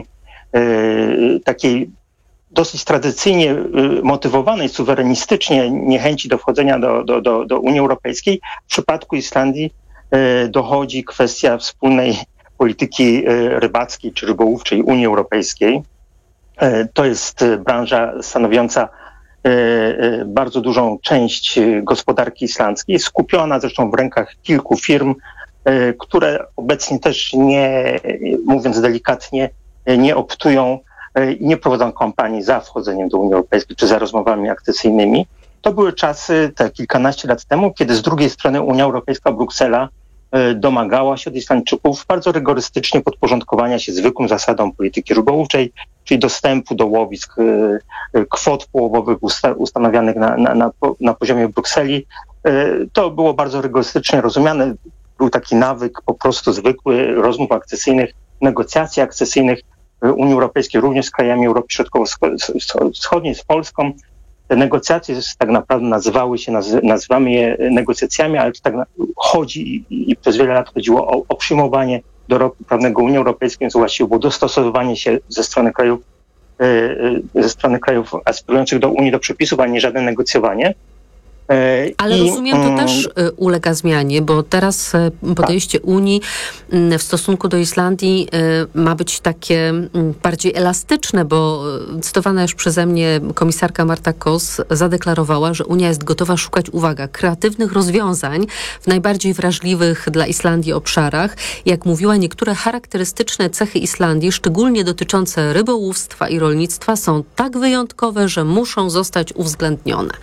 takiej dosyć tradycyjnie motywowanej, suwerenistycznie niechęci do wchodzenia do Unii Europejskiej, w przypadku Islandii dochodzi kwestia wspólnej polityki rybackiej czy rybołówczej Unii Europejskiej. To jest branża stanowiąca bardzo dużą część gospodarki islandzkiej, skupiona zresztą w rękach kilku firm, które obecnie też nie, mówiąc delikatnie, nie optują i nie prowadzą kampanii za wchodzeniem do Unii Europejskiej czy za rozmowami akcesyjnymi. To były czasy, te kilkanaście lat temu, kiedy z drugiej strony Unia Europejska, Bruksela domagała się od Islandczyków bardzo rygorystycznie podporządkowania się zwykłym zasadom polityki rybołówczej, czyli dostępu do łowisk, kwot połowowych ustanawianych na poziomie Brukseli. To było bardzo rygorystycznie rozumiane. Był taki nawyk po prostu zwykły rozmów akcesyjnych, negocjacji akcesyjnych Unii Europejskiej, również z krajami Europy Środkowo-Wschodniej, z Polską. Te negocjacje tak naprawdę nazywamy je negocjacjami, ale to tak chodzi i przez wiele lat chodziło o przyjmowanie dorobku prawnego Unii Europejskiej, więc właściwie było dostosowywanie się ze strony krajów aspirujących do Unii, do przepisów, a nie żadne negocjowanie. Ale rozumiem, to też ulega zmianie, bo teraz podejście Unii w stosunku do Islandii ma być takie bardziej elastyczne, bo cytowana już przeze mnie komisarka Marta Kos zadeklarowała, że Unia jest gotowa szukać, uwaga, kreatywnych rozwiązań w najbardziej wrażliwych dla Islandii obszarach. Jak mówiła, niektóre charakterystyczne cechy Islandii, szczególnie dotyczące rybołówstwa i rolnictwa, są tak wyjątkowe, że muszą zostać uwzględnione.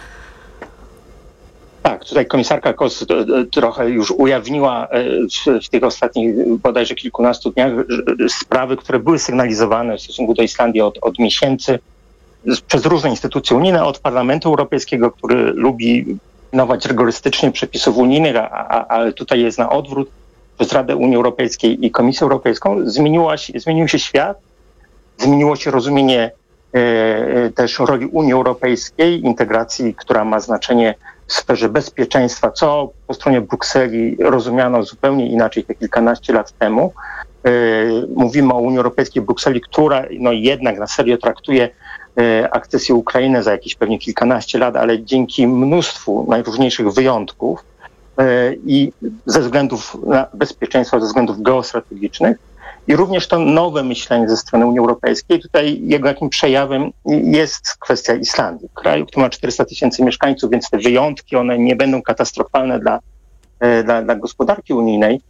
Tak, tutaj komisarka Kos trochę już ujawniła w tych ostatnich bodajże kilkunastu dniach sprawy, które były sygnalizowane w stosunku do Islandii od miesięcy przez różne instytucje unijne, od Parlamentu Europejskiego, który lubi pilnować rygorystycznie przepisów unijnych, ale tutaj jest na odwrót, przez Radę Unii Europejskiej i Komisję Europejską. Zmienił się świat, zmieniło się rozumienie też roli Unii Europejskiej, integracji, która ma znaczenie w sferze bezpieczeństwa, co po stronie Brukseli rozumiano zupełnie inaczej te kilkanaście lat temu. Mówimy o Unii Europejskiej, Brukseli, która jednak na serio traktuje akcesji Ukrainy za jakieś pewnie kilkanaście lat, ale dzięki mnóstwu najróżniejszych wyjątków i ze względów na bezpieczeństwo, ze względów geostrategicznych i również to nowe myślenie ze strony Unii Europejskiej. Tutaj jego jakim przejawem jest kwestia Islandii, kraju, który ma 400 000 mieszkańców, więc te wyjątki, one nie będą katastrofalne dla gospodarki unijnej,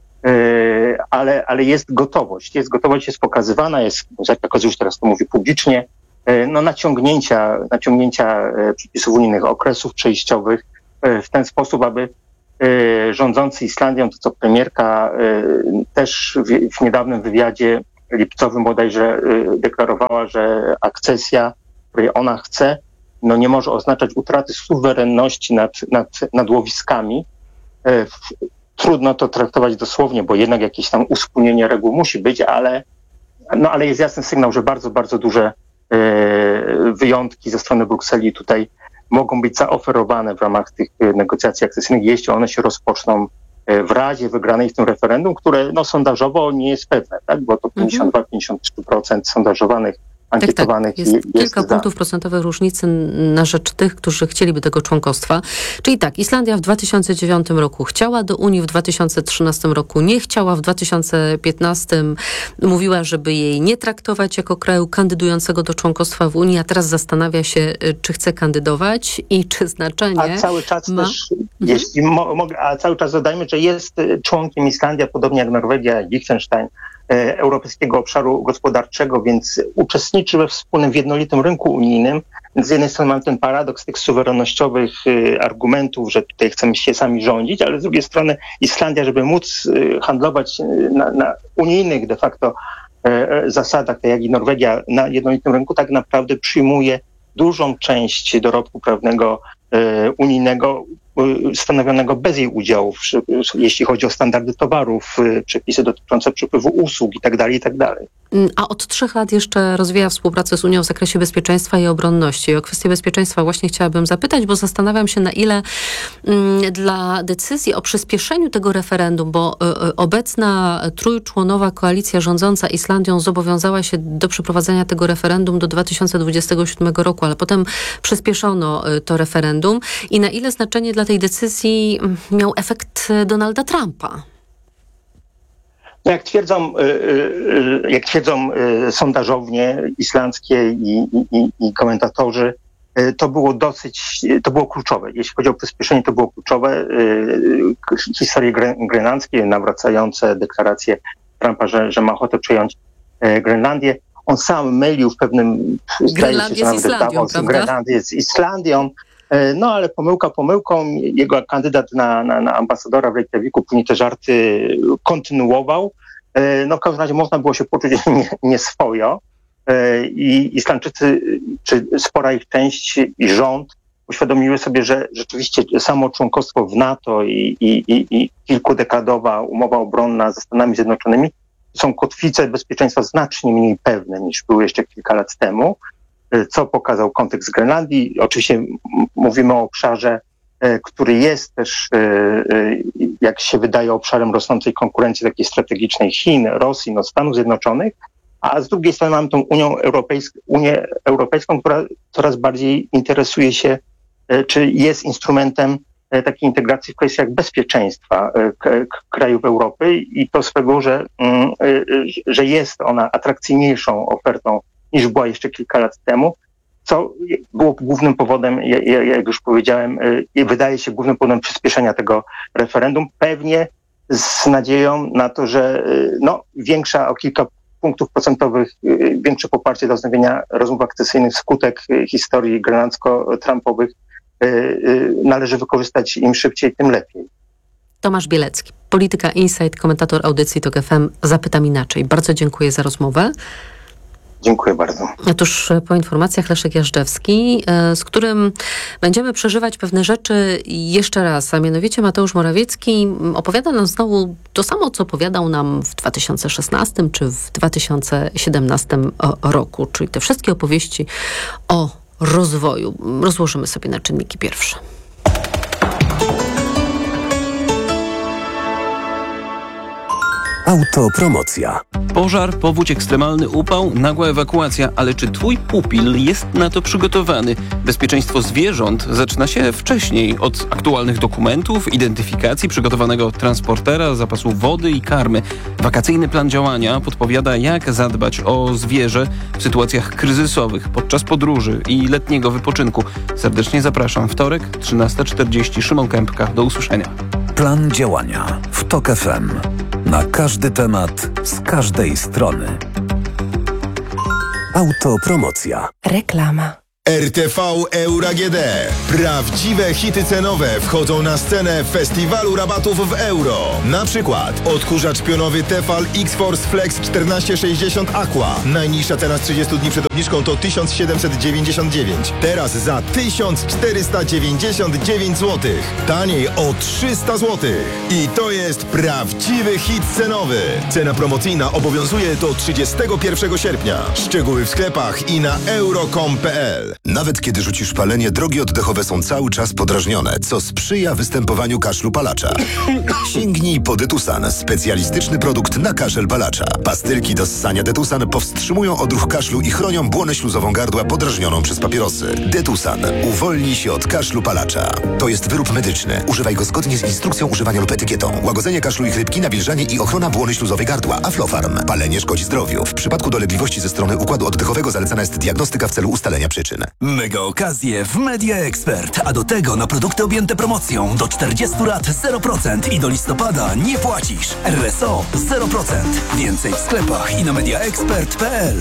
ale jest gotowość. Jest pokazywana, jak już teraz to mówi publicznie, naciągnięcia przepisów unijnych, okresów przejściowych w ten sposób, aby rządzący Islandią, to co premierka też w niedawnym wywiadzie lipcowym bodajże deklarowała, że akcesja, której ona chce, nie może oznaczać utraty suwerenności nad łowiskami. Trudno to traktować dosłownie, bo jednak jakieś tam uspójnienie reguł musi być, ale jest jasny sygnał, że bardzo, bardzo duże wyjątki ze strony Brukseli tutaj mogą być zaoferowane w ramach tych negocjacji akcesyjnych, jeśli one się rozpoczną w razie wygranej w tym referendum, które sondażowo nie jest pewne, tak? Bo to 52-53% sondażowanych, ankietowanych. Tak. Jest kilka punktów procentowych różnicy na rzecz tych, którzy chcieliby tego członkostwa. Czyli tak, Islandia w 2009 roku chciała do Unii, w 2013 roku nie chciała, w 2015 mówiła, żeby jej nie traktować jako kraju kandydującego do członkostwa w Unii, a teraz zastanawia się, czy chce kandydować i czy znaczenie A cały czas ma... też, jeśli mogę, a cały czas dodajmy, że jest członkiem Islandia, podobnie jak Norwegia, Liechtenstein, Europejskiego Obszaru Gospodarczego, więc uczestniczy we wspólnym, w jednolitym rynku unijnym. Z jednej strony mamy ten paradoks tych suwerennościowych argumentów, że tutaj chcemy się sami rządzić, ale z drugiej strony Islandia, żeby móc handlować na unijnych de facto zasadach, tak jak i Norwegia na jednolitym rynku, tak naprawdę przyjmuje dużą część dorobku prawnego unijnego stanowionego bez jej udziału, jeśli chodzi o standardy towarów, przepisy dotyczące przepływu usług itd. A od 3 lat jeszcze rozwija współpracę z Unią w zakresie bezpieczeństwa i obronności. O kwestię bezpieczeństwa właśnie chciałabym zapytać, bo zastanawiam się, na ile dla decyzji o przyspieszeniu tego referendum, bo obecna trójczłonowa koalicja rządząca Islandią zobowiązała się do przeprowadzenia tego referendum do 2027 roku, ale potem przyspieszono to referendum i na ile znaczenie dla tej decyzji miał efekt Donalda Trumpa? Jak twierdzą sondażownie islandzkie i komentatorzy, to było kluczowe. Jeśli chodzi o przyspieszenie, to było kluczowe. Historie grenlandzkie, nawracające deklaracje Trumpa, że ma ochotę przejąć Grenlandię. On sam mylił w pewnym... Grenlandię z Islandią, prawda? Grenlandię z Islandią. Ale pomyłka pomyłką. Jego kandydat na ambasadora w Reykjaviku później te żarty kontynuował. W każdym razie można było się poczuć nieswojo. I Islandczycy, czy spora ich część i rząd uświadomiły sobie, że rzeczywiście samo członkostwo w NATO i kilkudekadowa umowa obronna ze Stanami Zjednoczonymi są kotwice bezpieczeństwa znacznie mniej pewne niż były jeszcze kilka lat temu. Co pokazał kontekst Grenlandii. Oczywiście mówimy o obszarze, który jest też, jak się wydaje, obszarem rosnącej konkurencji takiej strategicznej Chin, Rosji, Stanów Zjednoczonych, a z drugiej strony mamy tą Unię Europejską, która coraz bardziej interesuje się, czy jest instrumentem takiej integracji w kwestiach bezpieczeństwa krajów Europy i to swego, że jest ona atrakcyjniejszą ofertą niż była jeszcze kilka lat temu, co było głównym powodem, jak już powiedziałem, wydaje się głównym powodem przyspieszenia tego referendum. Pewnie z nadzieją na to, że większa o kilka punktów procentowych, większe poparcie do wznowienia rozmów akcesyjnych wskutek historii grenlandzko-trumpowych należy wykorzystać im szybciej, tym lepiej. Tomasz Bielecki, Polityka Insight, komentator audycji TOK FM. Zapytam inaczej. Bardzo dziękuję za rozmowę. Dziękuję bardzo. Otóż po informacjach Leszek Jażdżewski, z którym będziemy przeżywać pewne rzeczy jeszcze raz, a mianowicie Mateusz Morawiecki opowiada nam znowu to samo, co opowiadał nam w 2016 czy w 2017 roku, czyli te wszystkie opowieści o rozwoju. Rozłożymy sobie na czynniki pierwsze. Autopromocja. Pożar, powódź, ekstremalny upał, nagła ewakuacja. Ale czy twój pupil jest na to przygotowany? Bezpieczeństwo zwierząt zaczyna się wcześniej. Od aktualnych dokumentów, identyfikacji, przygotowanego transportera, zapasu wody i karmy. Wakacyjny plan działania podpowiada, jak zadbać o zwierzę w sytuacjach kryzysowych, podczas podróży i letniego wypoczynku. Serdecznie zapraszam. Wtorek, 13:40. Szymon Kępka. Do usłyszenia. Plan działania w TOK FM. Na każdy temat, z każdej strony. Autopromocja. Reklama. RTV Euro AGD. Prawdziwe hity cenowe wchodzą na scenę festiwalu rabatów w euro. Na przykład odkurzacz pionowy Tefal X-Force Flex 1460 Aqua. Najniższa cena z 30 dni przed obniżką to 1799. Teraz za 1499 zł. Taniej o 300 zł. I to jest prawdziwy hit cenowy. Cena promocyjna obowiązuje do 31 sierpnia. Szczegóły w sklepach i na euro.com.pl. Nawet kiedy rzucisz palenie, drogi oddechowe są cały czas podrażnione, co sprzyja występowaniu kaszlu palacza. Sięgnij po Detusan, specjalistyczny produkt na kaszel palacza. Pastylki do ssania Detusan powstrzymują odruch kaszlu i chronią błonę śluzową gardła podrażnioną przez papierosy. Detusan. Uwolnij się od kaszlu palacza. To jest wyrób medyczny. Używaj go zgodnie z instrukcją używania lub etykietą. Łagodzenie kaszlu i chrypki, nawilżanie i ochrona błony śluzowej gardła. Aflofarm. Palenie szkodzi zdrowiu. W przypadku dolegliwości ze strony układu oddechowego zalecana jest diagnostyka w celu ustalenia przyczyn. Mega okazje w Media Expert, a do tego na produkty objęte promocją do 40 lat 0% i do listopada nie płacisz. RSO 0%. Więcej w sklepach i na mediaexpert.pl.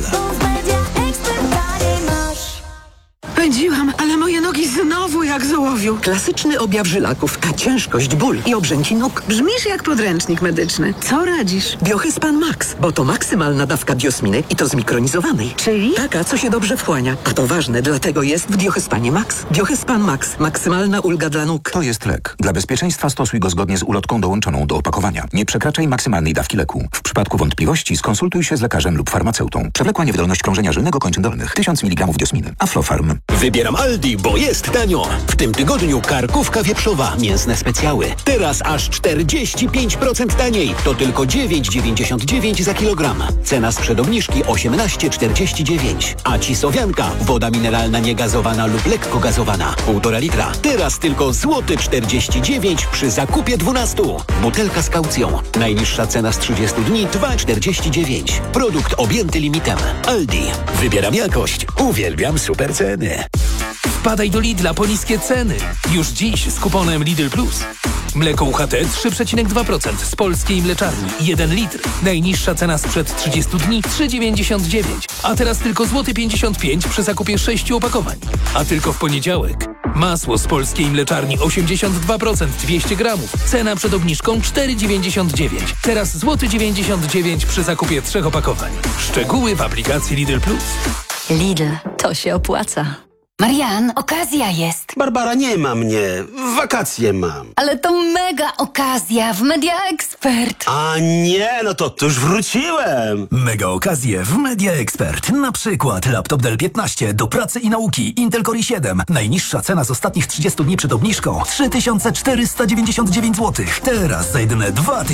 Pędziłam, ale moje nogi znowu jak z ołowiu. Klasyczny objaw żylaków, a ciężkość, ból i obrzęki nóg. Brzmisz jak podręcznik medyczny. Co radzisz? Biohyspan Max, bo to maksymalna dawka biosminy i to zmikronizowanej. Czyli? Taka, co się dobrze wchłania. A to ważne, dlatego jest w Biohyspanie Max. Biohyspan Max. Maksymalna ulga dla nóg. To jest lek. Dla bezpieczeństwa stosuj go zgodnie z ulotką dołączoną do opakowania. Nie przekraczaj maksymalnej dawki leku. W przypadku wątpliwości skonsultuj się z lekarzem lub farmaceutą. Przewlekła niewydolność krążenia żylnego kończyn dolnych. 1000 mg biosminy. Aflofarm. Wybieram Aldi, bo jest tanio. W tym tygodniu karkówka wieprzowa, mięsne specjały. Teraz aż 45% taniej. To tylko 9,99 za kilogram. Cena sprzed obniżki 18,49. A cisowianka, woda mineralna niegazowana lub lekko gazowana, 1,5 litra. Teraz tylko złoty 49 przy zakupie 12. Butelka z kaucją. Najniższa cena z 30 dni 2,49. Produkt objęty limitem. Aldi. Wybieram jakość. Uwielbiam super ceny. Wpadaj do Lidla po niskie ceny. Już dziś z kuponem Lidl Plus. Mleko UHT 3,2% z polskiej mleczarni. 1 litr. Najniższa cena sprzed 30 dni 3,99. A teraz tylko złoty 55 przy zakupie 6 opakowań. A tylko w poniedziałek. Masło z polskiej mleczarni 82%, 200 gramów. Cena przed obniżką 4,99. Teraz złoty 99 przy zakupie 3 opakowań. Szczegóły w aplikacji Lidl Plus. Lidl, to się opłaca. Marian, okazja jest. Barbara, nie ma mnie. Wakacje mam. Ale to mega okazja w Media Expert. A nie, no to już wróciłem. Mega okazje w Media Expert. Na przykład laptop Dell 15 do pracy i nauki Intel Core i7. Najniższa cena z ostatnich 30 dni przed obniżką 3499 zł. Teraz za jedyne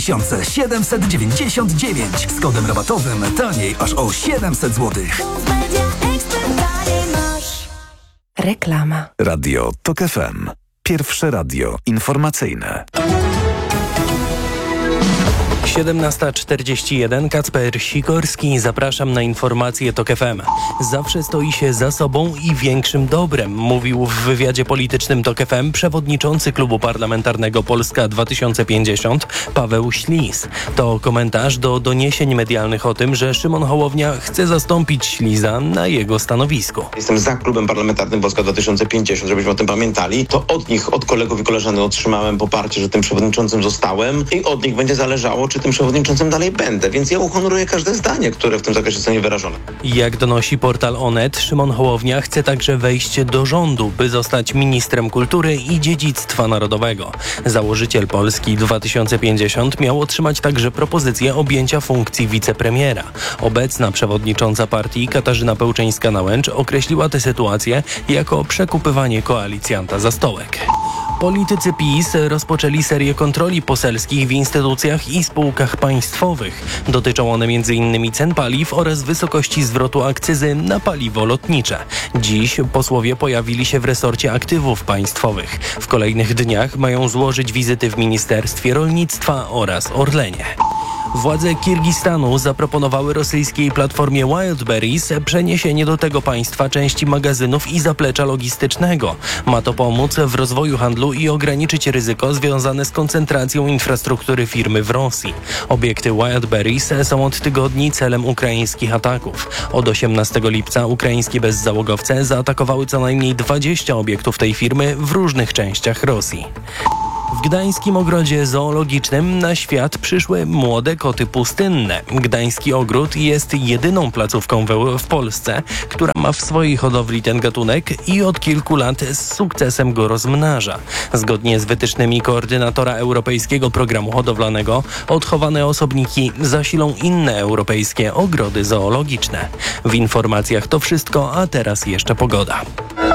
2799. Z kodem rabatowym taniej aż o 700 zł. Reklama. Radio TOK FM. Pierwsze radio informacyjne. 17:41. Kacper Sikorski. Zapraszam na informacje TOK FM. Zawsze stoi się za sobą i większym dobrem, mówił w wywiadzie politycznym TOK FM przewodniczący Klubu Parlamentarnego Polska 2050 Paweł Ślis. To komentarz do doniesień medialnych o tym, że Szymon Hołownia chce zastąpić Śliza na jego stanowisku. Jestem za Klubem Parlamentarnym Polska 2050, żebyśmy o tym pamiętali. To od nich, od kolegów i koleżanek otrzymałem poparcie, że tym przewodniczącym zostałem i od nich będzie zależało, czy tym przewodniczącym dalej będę, więc ja uhonoruję każde zdanie, które w tym zakresie zostanie wyrażone. Jak donosi portal Onet, Szymon Hołownia chce także wejść do rządu, by zostać ministrem kultury i dziedzictwa narodowego. Założyciel Polski 2050 miał otrzymać także propozycję objęcia funkcji wicepremiera. Obecna przewodnicząca partii Katarzyna Pełczyńska-Nałęcz określiła tę sytuację jako przekupywanie koalicjanta za stołek. Politycy PiS rozpoczęli serię kontroli poselskich w instytucjach i spółkach państwowych. Dotyczą one m.in. cen paliw oraz wysokości zwrotu akcyzy na paliwo lotnicze. Dziś posłowie pojawili się w resorcie aktywów państwowych. W kolejnych dniach mają złożyć wizyty w Ministerstwie Rolnictwa oraz Orlenie. Władze Kirgistanu zaproponowały rosyjskiej platformie Wildberries przeniesienie do tego państwa części magazynów i zaplecza logistycznego. Ma to pomóc w rozwoju handlu i ograniczyć ryzyko związane z koncentracją infrastruktury firmy w Rosji. Obiekty Wildberries są od tygodni celem ukraińskich ataków. Od 18 lipca ukraińskie bezzałogowce zaatakowały co najmniej 20 obiektów tej firmy w różnych częściach Rosji. W Gdańskim Ogrodzie Zoologicznym na świat przyszły młode koty pustynne. Gdański Ogród jest jedyną placówką w Polsce, która ma w swojej hodowli ten gatunek i od kilku lat z sukcesem go rozmnaża. Zgodnie z wytycznymi koordynatora Europejskiego Programu Hodowlanego, odchowane osobniki zasilą inne europejskie ogrody zoologiczne. W informacjach to wszystko, a teraz jeszcze pogoda.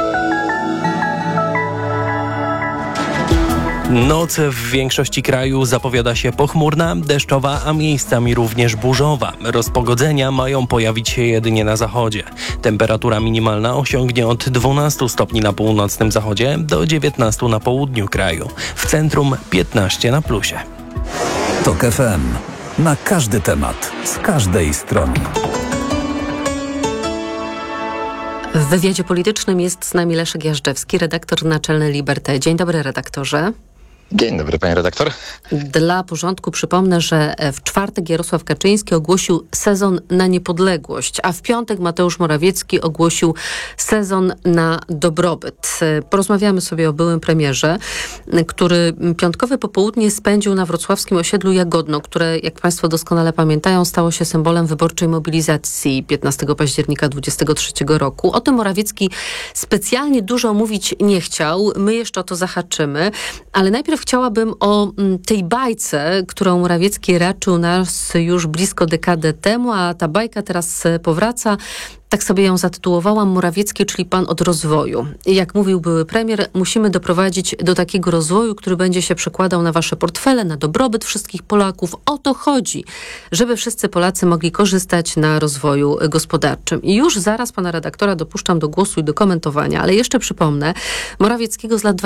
Noc w większości kraju zapowiada się pochmurna, deszczowa, a miejscami również burzowa. Rozpogodzenia mają pojawić się jedynie na zachodzie. Temperatura minimalna osiągnie od 12 stopni na północnym zachodzie do 19 na południu kraju. W centrum 15 na plusie. TOK FM. Na każdy temat, z każdej strony. W wywiadzie politycznym jest z nami Leszek Jażdżewski, redaktor naczelny Liberté. Dzień dobry, redaktorze. Dzień dobry, pani redaktor. Dla porządku przypomnę, że w czwartek Jarosław Kaczyński ogłosił sezon na niepodległość, a w piątek Mateusz Morawiecki ogłosił sezon na dobrobyt. Porozmawiamy sobie o byłym premierze, który piątkowe popołudnie spędził na wrocławskim osiedlu Jagodno, które, jak państwo doskonale pamiętają, stało się symbolem wyborczej mobilizacji 15 października 2023 roku. O tym Morawiecki specjalnie dużo mówić nie chciał. My jeszcze o to zahaczymy, ale najpierw chciałabym o tej bajce, którą Morawiecki raczył nas już blisko dekadę temu, a ta bajka teraz powraca. Tak sobie ją zatytułowałam, Morawiecki, czyli pan od rozwoju. I jak mówił były premier, musimy doprowadzić do takiego rozwoju, który będzie się przekładał na wasze portfele, na dobrobyt wszystkich Polaków. O to chodzi, żeby wszyscy Polacy mogli korzystać na rozwoju gospodarczym. I już zaraz pana redaktora dopuszczam do głosu i do komentowania, ale jeszcze przypomnę Morawieckiego z lat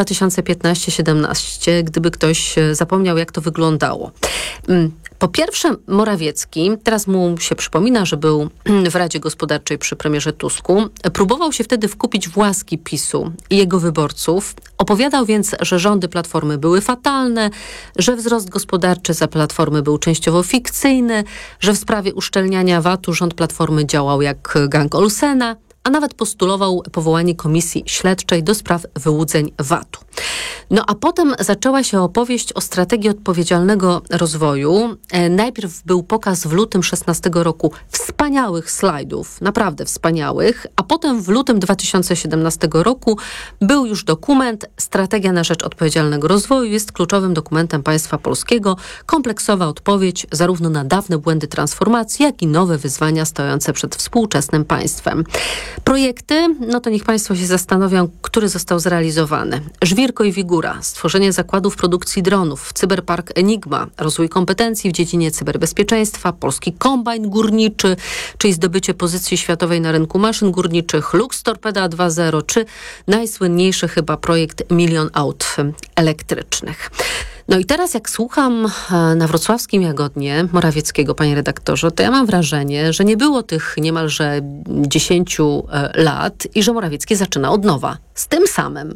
2015-17, gdyby ktoś zapomniał, jak to wyglądało. Po pierwsze, Morawiecki, teraz mu się przypomina, że był w Radzie Gospodarczej przy premierze Tusku, próbował się wtedy wkupić w łaski PiS-u i jego wyborców. Opowiadał więc, że rządy Platformy były fatalne, że wzrost gospodarczy za Platformy był częściowo fikcyjny, że w sprawie uszczelniania VAT-u rząd Platformy działał jak gang Olsena, a nawet postulował powołanie komisji śledczej do spraw wyłudzeń VAT-u. No a potem zaczęła się opowieść o strategii odpowiedzialnego rozwoju. Najpierw był pokaz w lutym 2016 roku wspaniałych slajdów, naprawdę wspaniałych, a potem w lutym 2017 roku był już dokument Strategia na rzecz odpowiedzialnego rozwoju. Jest kluczowym dokumentem państwa polskiego. Kompleksowa odpowiedź zarówno na dawne błędy transformacji, jak i nowe wyzwania stojące przed współczesnym państwem. Projekty, no to niech państwo się zastanowią, który został zrealizowany. Żwirko i Wigóra, stworzenie zakładów produkcji dronów, Cyberpark Enigma, rozwój kompetencji w dziedzinie cyberbezpieczeństwa, polski kombajn górniczy, czyli zdobycie pozycji światowej na rynku maszyn górniczych, Lux Torpeda 2.0, czy najsłynniejszy chyba projekt 1 000 000 aut elektrycznych. No i teraz jak słucham na wrocławskim Jagodnie Morawieckiego, panie redaktorze, to ja mam wrażenie, że nie było tych niemalże 10 lat i że Morawiecki zaczyna od nowa, z tym samym.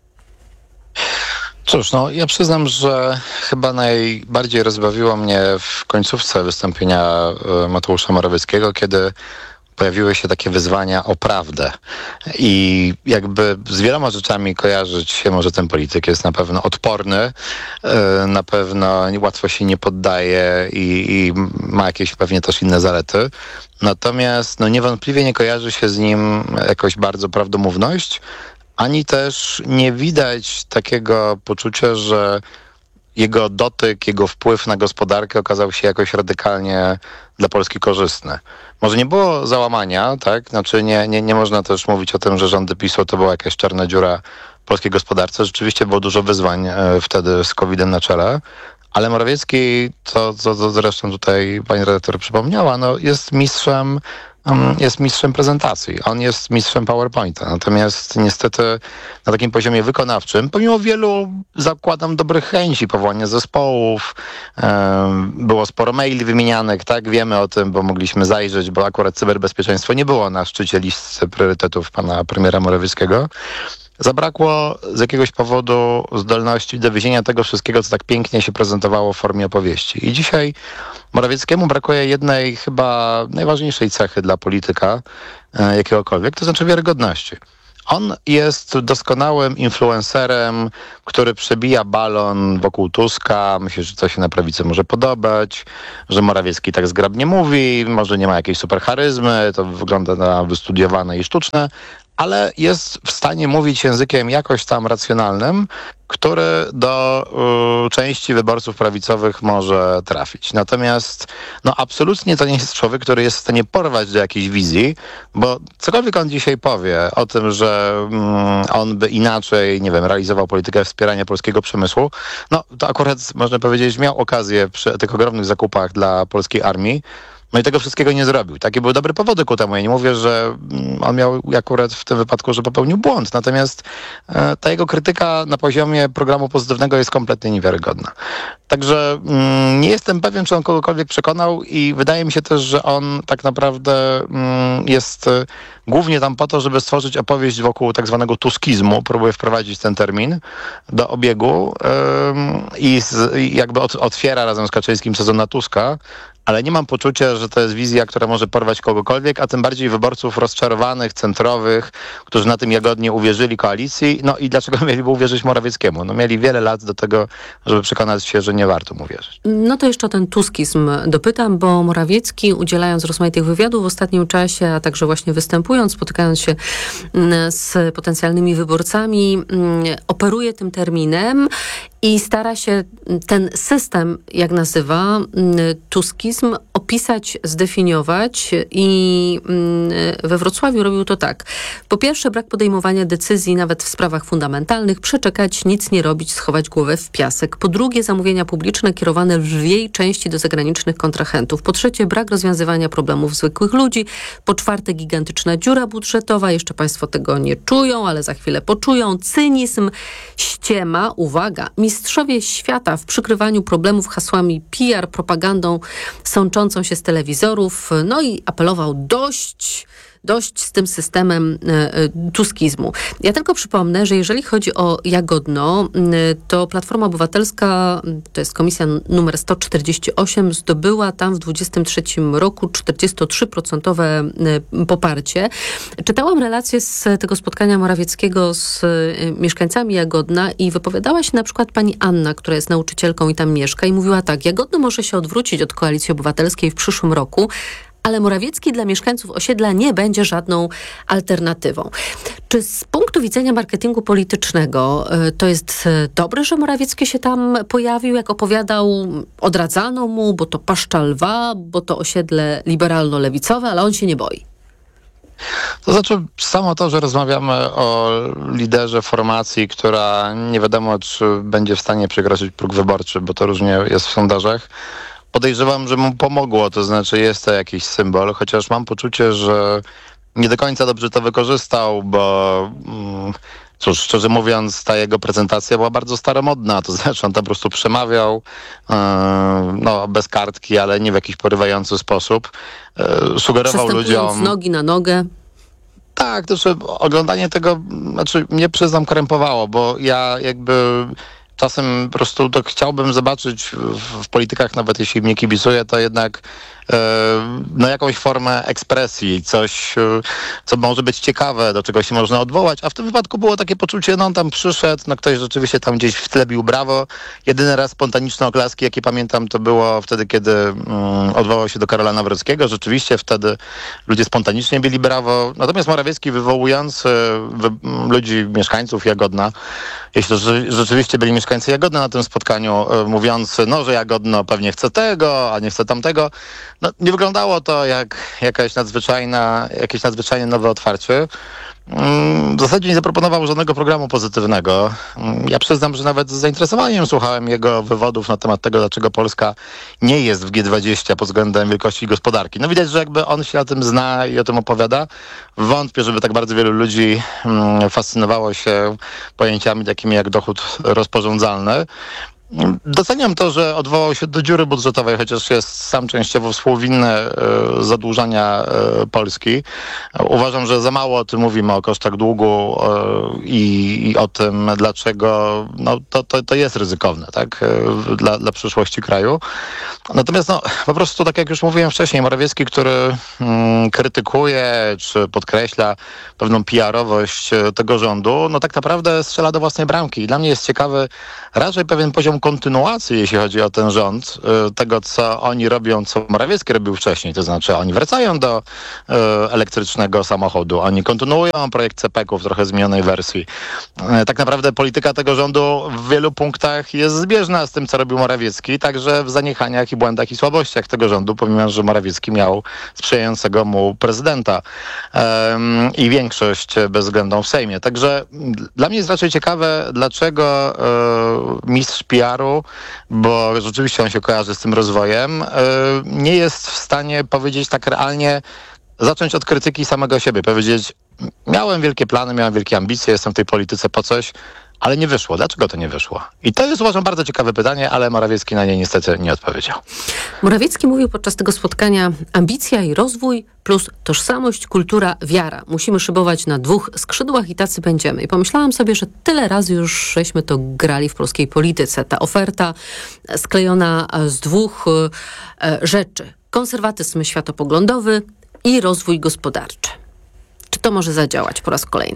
Cóż, no ja przyznam, że chyba najbardziej rozbawiło mnie w końcówce wystąpienia Mateusza Morawieckiego, kiedy pojawiły się takie wyzwania o prawdę. I jakby z wieloma rzeczami kojarzyć się może ten polityk. Jest na pewno odporny, na pewno łatwo się nie poddaje i ma jakieś pewnie też inne zalety. Natomiast no, niewątpliwie nie kojarzy się z nim jakoś bardzo prawdomówność, ani też nie widać takiego poczucia, że jego dotyk, jego wpływ na gospodarkę okazał się jakoś radykalnie dla Polski korzystny. Może nie było załamania, tak? Znaczy nie można też mówić o tym, że rządy PiS-u to była jakaś czarna dziura polskiej gospodarce. Rzeczywiście było dużo wyzwań wtedy z COVID-em na czele. Ale Morawiecki, co zresztą tutaj pani redaktor przypomniała, no jest mistrzem prezentacji. On jest mistrzem PowerPointa. Natomiast niestety na takim poziomie wykonawczym, pomimo wielu, zakładam, dobrych chęci, powołania zespołów, było sporo maili wymienianych, tak, wiemy o tym, bo mogliśmy zajrzeć, bo akurat cyberbezpieczeństwo nie było na szczycie listy priorytetów pana premiera Morawieckiego. Zabrakło z jakiegoś powodu zdolności dowiezienia tego wszystkiego, co tak pięknie się prezentowało w formie opowieści. I dzisiaj Morawieckiemu brakuje jednej chyba najważniejszej cechy dla polityka jakiegokolwiek, to znaczy wiarygodności. On jest doskonałym influencerem, który przebija balon wokół Tuska. Myślę, że to się na prawicy może podobać, że Morawiecki tak zgrabnie mówi, może nie ma jakiejś super charyzmy, to wygląda na wystudiowane i sztuczne, ale jest w stanie mówić językiem jakoś tam racjonalnym, który do części wyborców prawicowych może trafić. Natomiast absolutnie to nie jest człowiek, który jest w stanie porwać do jakiejś wizji, bo cokolwiek on dzisiaj powie o tym, że on by inaczej, nie wiem, realizował politykę wspierania polskiego przemysłu, to akurat można powiedzieć, miał okazję przy tych ogromnych zakupach dla polskiej armii. No i tego wszystkiego nie zrobił. Takie były dobre powody ku temu. Ja nie mówię, że on miał akurat w tym wypadku, że popełnił błąd. Natomiast ta jego krytyka na poziomie programu pozytywnego jest kompletnie niewiarygodna. Także nie jestem pewien, czy on kogokolwiek przekonał i wydaje mi się też, że on tak naprawdę jest głównie tam po to, żeby stworzyć opowieść wokół tak zwanego tuskizmu. Próbuje wprowadzić ten termin do obiegu i jakby otwiera razem z Kaczyńskim sezon na Tuska, ale nie mam poczucia, że to jest wizja, która może porwać kogokolwiek, a tym bardziej wyborców rozczarowanych, centrowych, którzy na tym jagodnie uwierzyli koalicji. No i dlaczego mieliby uwierzyć Morawieckiemu? No mieli wiele lat do tego, żeby przekonać się, że nie warto mu wierzyć. No to jeszcze o ten tuskizm dopytam, bo Morawiecki, udzielając rozmaitych wywiadów w ostatnim czasie, a także właśnie występując, spotykając się z potencjalnymi wyborcami, operuje tym terminem i stara się ten system, jak nazywa, tuskizm, opisać, zdefiniować i we Wrocławiu robił to tak. Po pierwsze, brak podejmowania decyzji nawet w sprawach fundamentalnych, przeczekać, nic nie robić, schować głowę w piasek. Po drugie, zamówienia publiczne kierowane w lwiej części do zagranicznych kontrahentów. Po trzecie, brak rozwiązywania problemów zwykłych ludzi. Po czwarte, gigantyczna dziura budżetowa. Jeszcze państwo tego nie czują, ale za chwilę poczują. Cynizm, ściema, uwaga, mistrzowie świata w przykrywaniu problemów hasłami PR, propagandą sączącą się z telewizorów. No i apelował dość z tym systemem tuskizmu. Ja tylko przypomnę, że jeżeli chodzi o Jagodno, to Platforma Obywatelska, to jest komisja numer 148, zdobyła tam w 2023 roku 43% poparcie. Czytałam relację z tego spotkania Morawieckiego z mieszkańcami Jagodna i wypowiadała się na przykład pani Anna, która jest nauczycielką i tam mieszka i mówiła tak: Jagodno może się odwrócić od Koalicji Obywatelskiej w przyszłym roku, ale Morawiecki dla mieszkańców osiedla nie będzie żadną alternatywą. Czy z punktu widzenia marketingu politycznego to jest dobre, że Morawiecki się tam pojawił, jak opowiadał, odradzano mu, bo to paszcza lwa, bo to osiedle liberalno-lewicowe, ale on się nie boi? To znaczy samo to, że rozmawiamy o liderze formacji, która nie wiadomo, czy będzie w stanie przekroczyć próg wyborczy, bo to różnie jest w sondażach, podejrzewam, że mu pomogło, to znaczy jest to jakiś symbol, chociaż mam poczucie, że nie do końca dobrze to wykorzystał, bo cóż, szczerze mówiąc, ta jego prezentacja była bardzo staromodna, to znaczy on tam po prostu przemawiał bez kartki, ale nie w jakiś porywający sposób. Sugerował ludziom... z nogi na nogę. Tak, to znaczy oglądanie tego, mnie przyznam, krępowało, bo ja jakby... Czasem po prostu to chciałbym zobaczyć w politykach, nawet jeśli mnie kibicuje, to jednak jakąś formę ekspresji, coś, co może być ciekawe, do czego się można odwołać, a w tym wypadku było takie poczucie, on tam przyszedł, ktoś rzeczywiście tam gdzieś w tle bił brawo. Jedyny raz spontaniczne oklaski, jakie pamiętam, to było wtedy, kiedy odwołał się do Karola Nawrockiego. Rzeczywiście wtedy ludzie spontanicznie bili brawo. Natomiast Morawiecki wywołujący ludzi, mieszkańców Jagodna, jeśli to rzeczywiście byli mieszkańcy Jagodna na tym spotkaniu, mówiący, że Jagodno pewnie chce tego, a nie chce tamtego, nie wyglądało to jak jakieś nadzwyczajne nowe otwarcie. w zasadzie nie zaproponował żadnego programu pozytywnego. Ja przyznam, że nawet z zainteresowaniem słuchałem jego wywodów na temat tego, dlaczego Polska nie jest w G20 pod względem wielkości gospodarki. No widać, że jakby on się na tym zna i o tym opowiada. Wątpię, żeby tak bardzo wielu ludzi fascynowało się pojęciami takimi jak dochód rozporządzalny. Doceniam to, że odwołał się do dziury budżetowej, chociaż jest sam częściowo współwinny zadłużania Polski. Uważam, że za mało o tym mówimy, o kosztach długu i o tym, dlaczego to jest ryzykowne, tak, dla przyszłości kraju. Natomiast po prostu, tak jak już mówiłem wcześniej, Morawiecki, który krytykuje czy podkreśla pewną PR-owość tego rządu, tak naprawdę strzela do własnej bramki. I dla mnie jest ciekawy raczej pewien poziom kontynuacji, jeśli chodzi o ten rząd, tego, co oni robią, co Morawiecki robił wcześniej. To znaczy oni wracają do elektrycznego samochodu, oni kontynuują projekt CPK-u w trochę zmienionej wersji. Tak naprawdę polityka tego rządu w wielu punktach jest zbieżna z tym, co robił Morawiecki, także w zaniechaniach i błędach i słabościach tego rządu, pomimo że Morawiecki miał sprzyjającego mu prezydenta i większość bezwzględną w Sejmie. Także dla mnie jest raczej ciekawe, dlaczego mistrz PR-u, bo rzeczywiście on się kojarzy z tym rozwojem, nie jest w stanie powiedzieć tak realnie, zacząć od krytyki samego siebie, powiedzieć: miałem wielkie plany, miałem wielkie ambicje, jestem w tej polityce po coś, ale nie wyszło. Dlaczego to nie wyszło? I to jest, uważam, bardzo ciekawe pytanie, ale Morawiecki na nie niestety nie odpowiedział. Morawiecki mówił podczas tego spotkania: ambicja i rozwój plus tożsamość, kultura, wiara. Musimy szybować na dwóch skrzydłach i tacy będziemy. I pomyślałam sobie, że tyle razy już żeśmy to grali w polskiej polityce. Ta oferta sklejona z dwóch rzeczy. Konserwatyzm światopoglądowy i rozwój gospodarczy. Czy to może zadziałać po raz kolejny?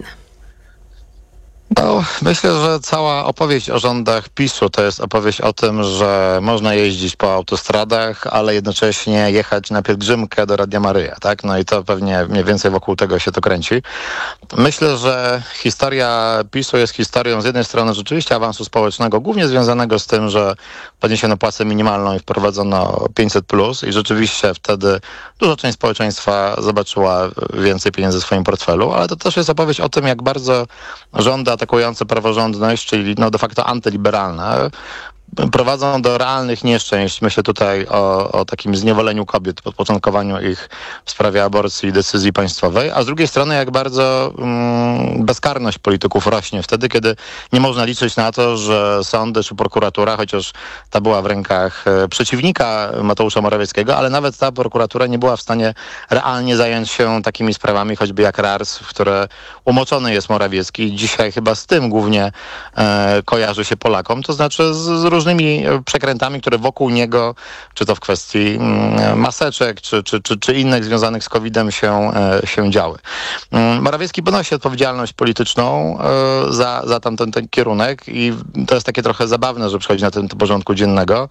Myślę, że cała opowieść o rządach PiS-u to jest opowieść o tym, że można jeździć po autostradach, ale jednocześnie jechać na pielgrzymkę do Radia Maryja, tak? No i to pewnie mniej więcej wokół tego się to kręci. Myślę, że historia PiS-u jest historią z jednej strony rzeczywiście awansu społecznego, głównie związanego z tym, że podniesiono płacę minimalną i wprowadzono 500+, i rzeczywiście wtedy duża część społeczeństwa zobaczyła więcej pieniędzy w swoim portfelu, ale to też jest opowieść o tym, jak bardzo rządy atakujące praworządność, czyli de facto antyliberalne, prowadzą do realnych nieszczęść. Myślę tutaj o takim zniewoleniu kobiet, podporządkowaniu ich w sprawie aborcji i decyzji państwowej, a z drugiej strony jak bardzo bezkarność polityków rośnie wtedy, kiedy nie można liczyć na to, że sądy czy prokuratura, chociaż ta była w rękach przeciwnika Mateusza Morawieckiego, ale nawet ta prokuratura nie była w stanie realnie zająć się takimi sprawami, choćby jak RARS, w które umoczony jest Morawiecki. Dzisiaj chyba z tym głównie kojarzy się Polakom, to znaczy z różnymi przekrętami, które wokół niego, czy to w kwestii maseczek, czy innych związanych z COVID-em się działy. Morawiecki ponosi odpowiedzialność polityczną za tamten ten kierunek i to jest takie trochę zabawne, że przychodzi na tym do porządku dziennego.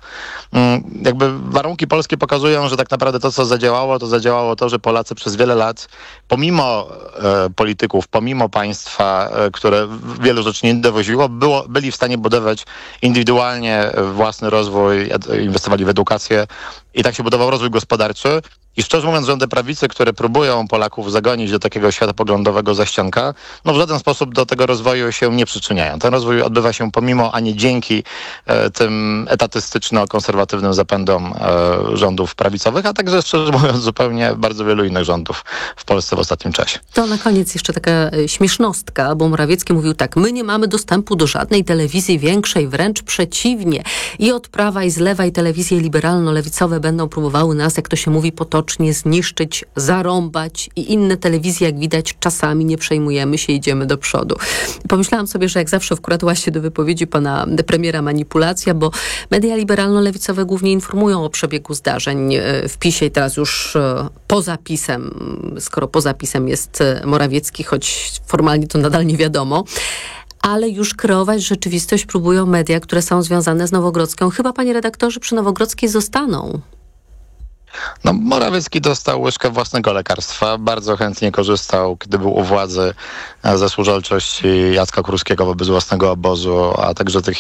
Jakby warunki polskie pokazują, że tak naprawdę to, co zadziałało to, że Polacy przez wiele lat, pomimo polityków, pomimo państwa, które wielu rzeczy nie dowoziło, byli w stanie budować indywidualnie własny rozwój, inwestowali w edukację i tak się budował rozwój gospodarczy. I szczerze mówiąc, rządy prawicy, które próbują Polaków zagonić do takiego światopoglądowego zaścianka, w żaden sposób do tego rozwoju się nie przyczyniają. Ten rozwój odbywa się pomimo, a nie dzięki tym etatystyczno-konserwatywnym zapędom rządów prawicowych, a także, szczerze mówiąc, zupełnie bardzo wielu innych rządów w Polsce w ostatnim czasie. To na koniec jeszcze taka śmiesznostka, bo Morawiecki mówił tak: my nie mamy dostępu do żadnej telewizji większej, wręcz przeciwnie. I od prawa i z lewa i telewizje liberalno-lewicowe będą próbowały nas, jak to się mówi potocznie, zniszczyć, zarąbać, i inne telewizje, jak widać, czasami nie przejmujemy się, idziemy do przodu. Pomyślałam sobie, że jak zawsze wkradła się do wypowiedzi pana premiera manipulacja, bo media liberalno-lewicowe głównie informują o przebiegu zdarzeń w PiS-ie i teraz już poza PiS-em, skoro poza PiS-em jest Morawiecki, choć formalnie to nadal nie wiadomo, ale już kreować rzeczywistość próbują media, które są związane z Nowogrodzką. Chyba, panie redaktorze, przy Nowogrodzkiej zostaną. Morawiecki dostał łyżkę własnego lekarstwa. Bardzo chętnie korzystał, kiedy był u władzy, ze służalczości Jacka Kurskiego wobec własnego obozu, a także tych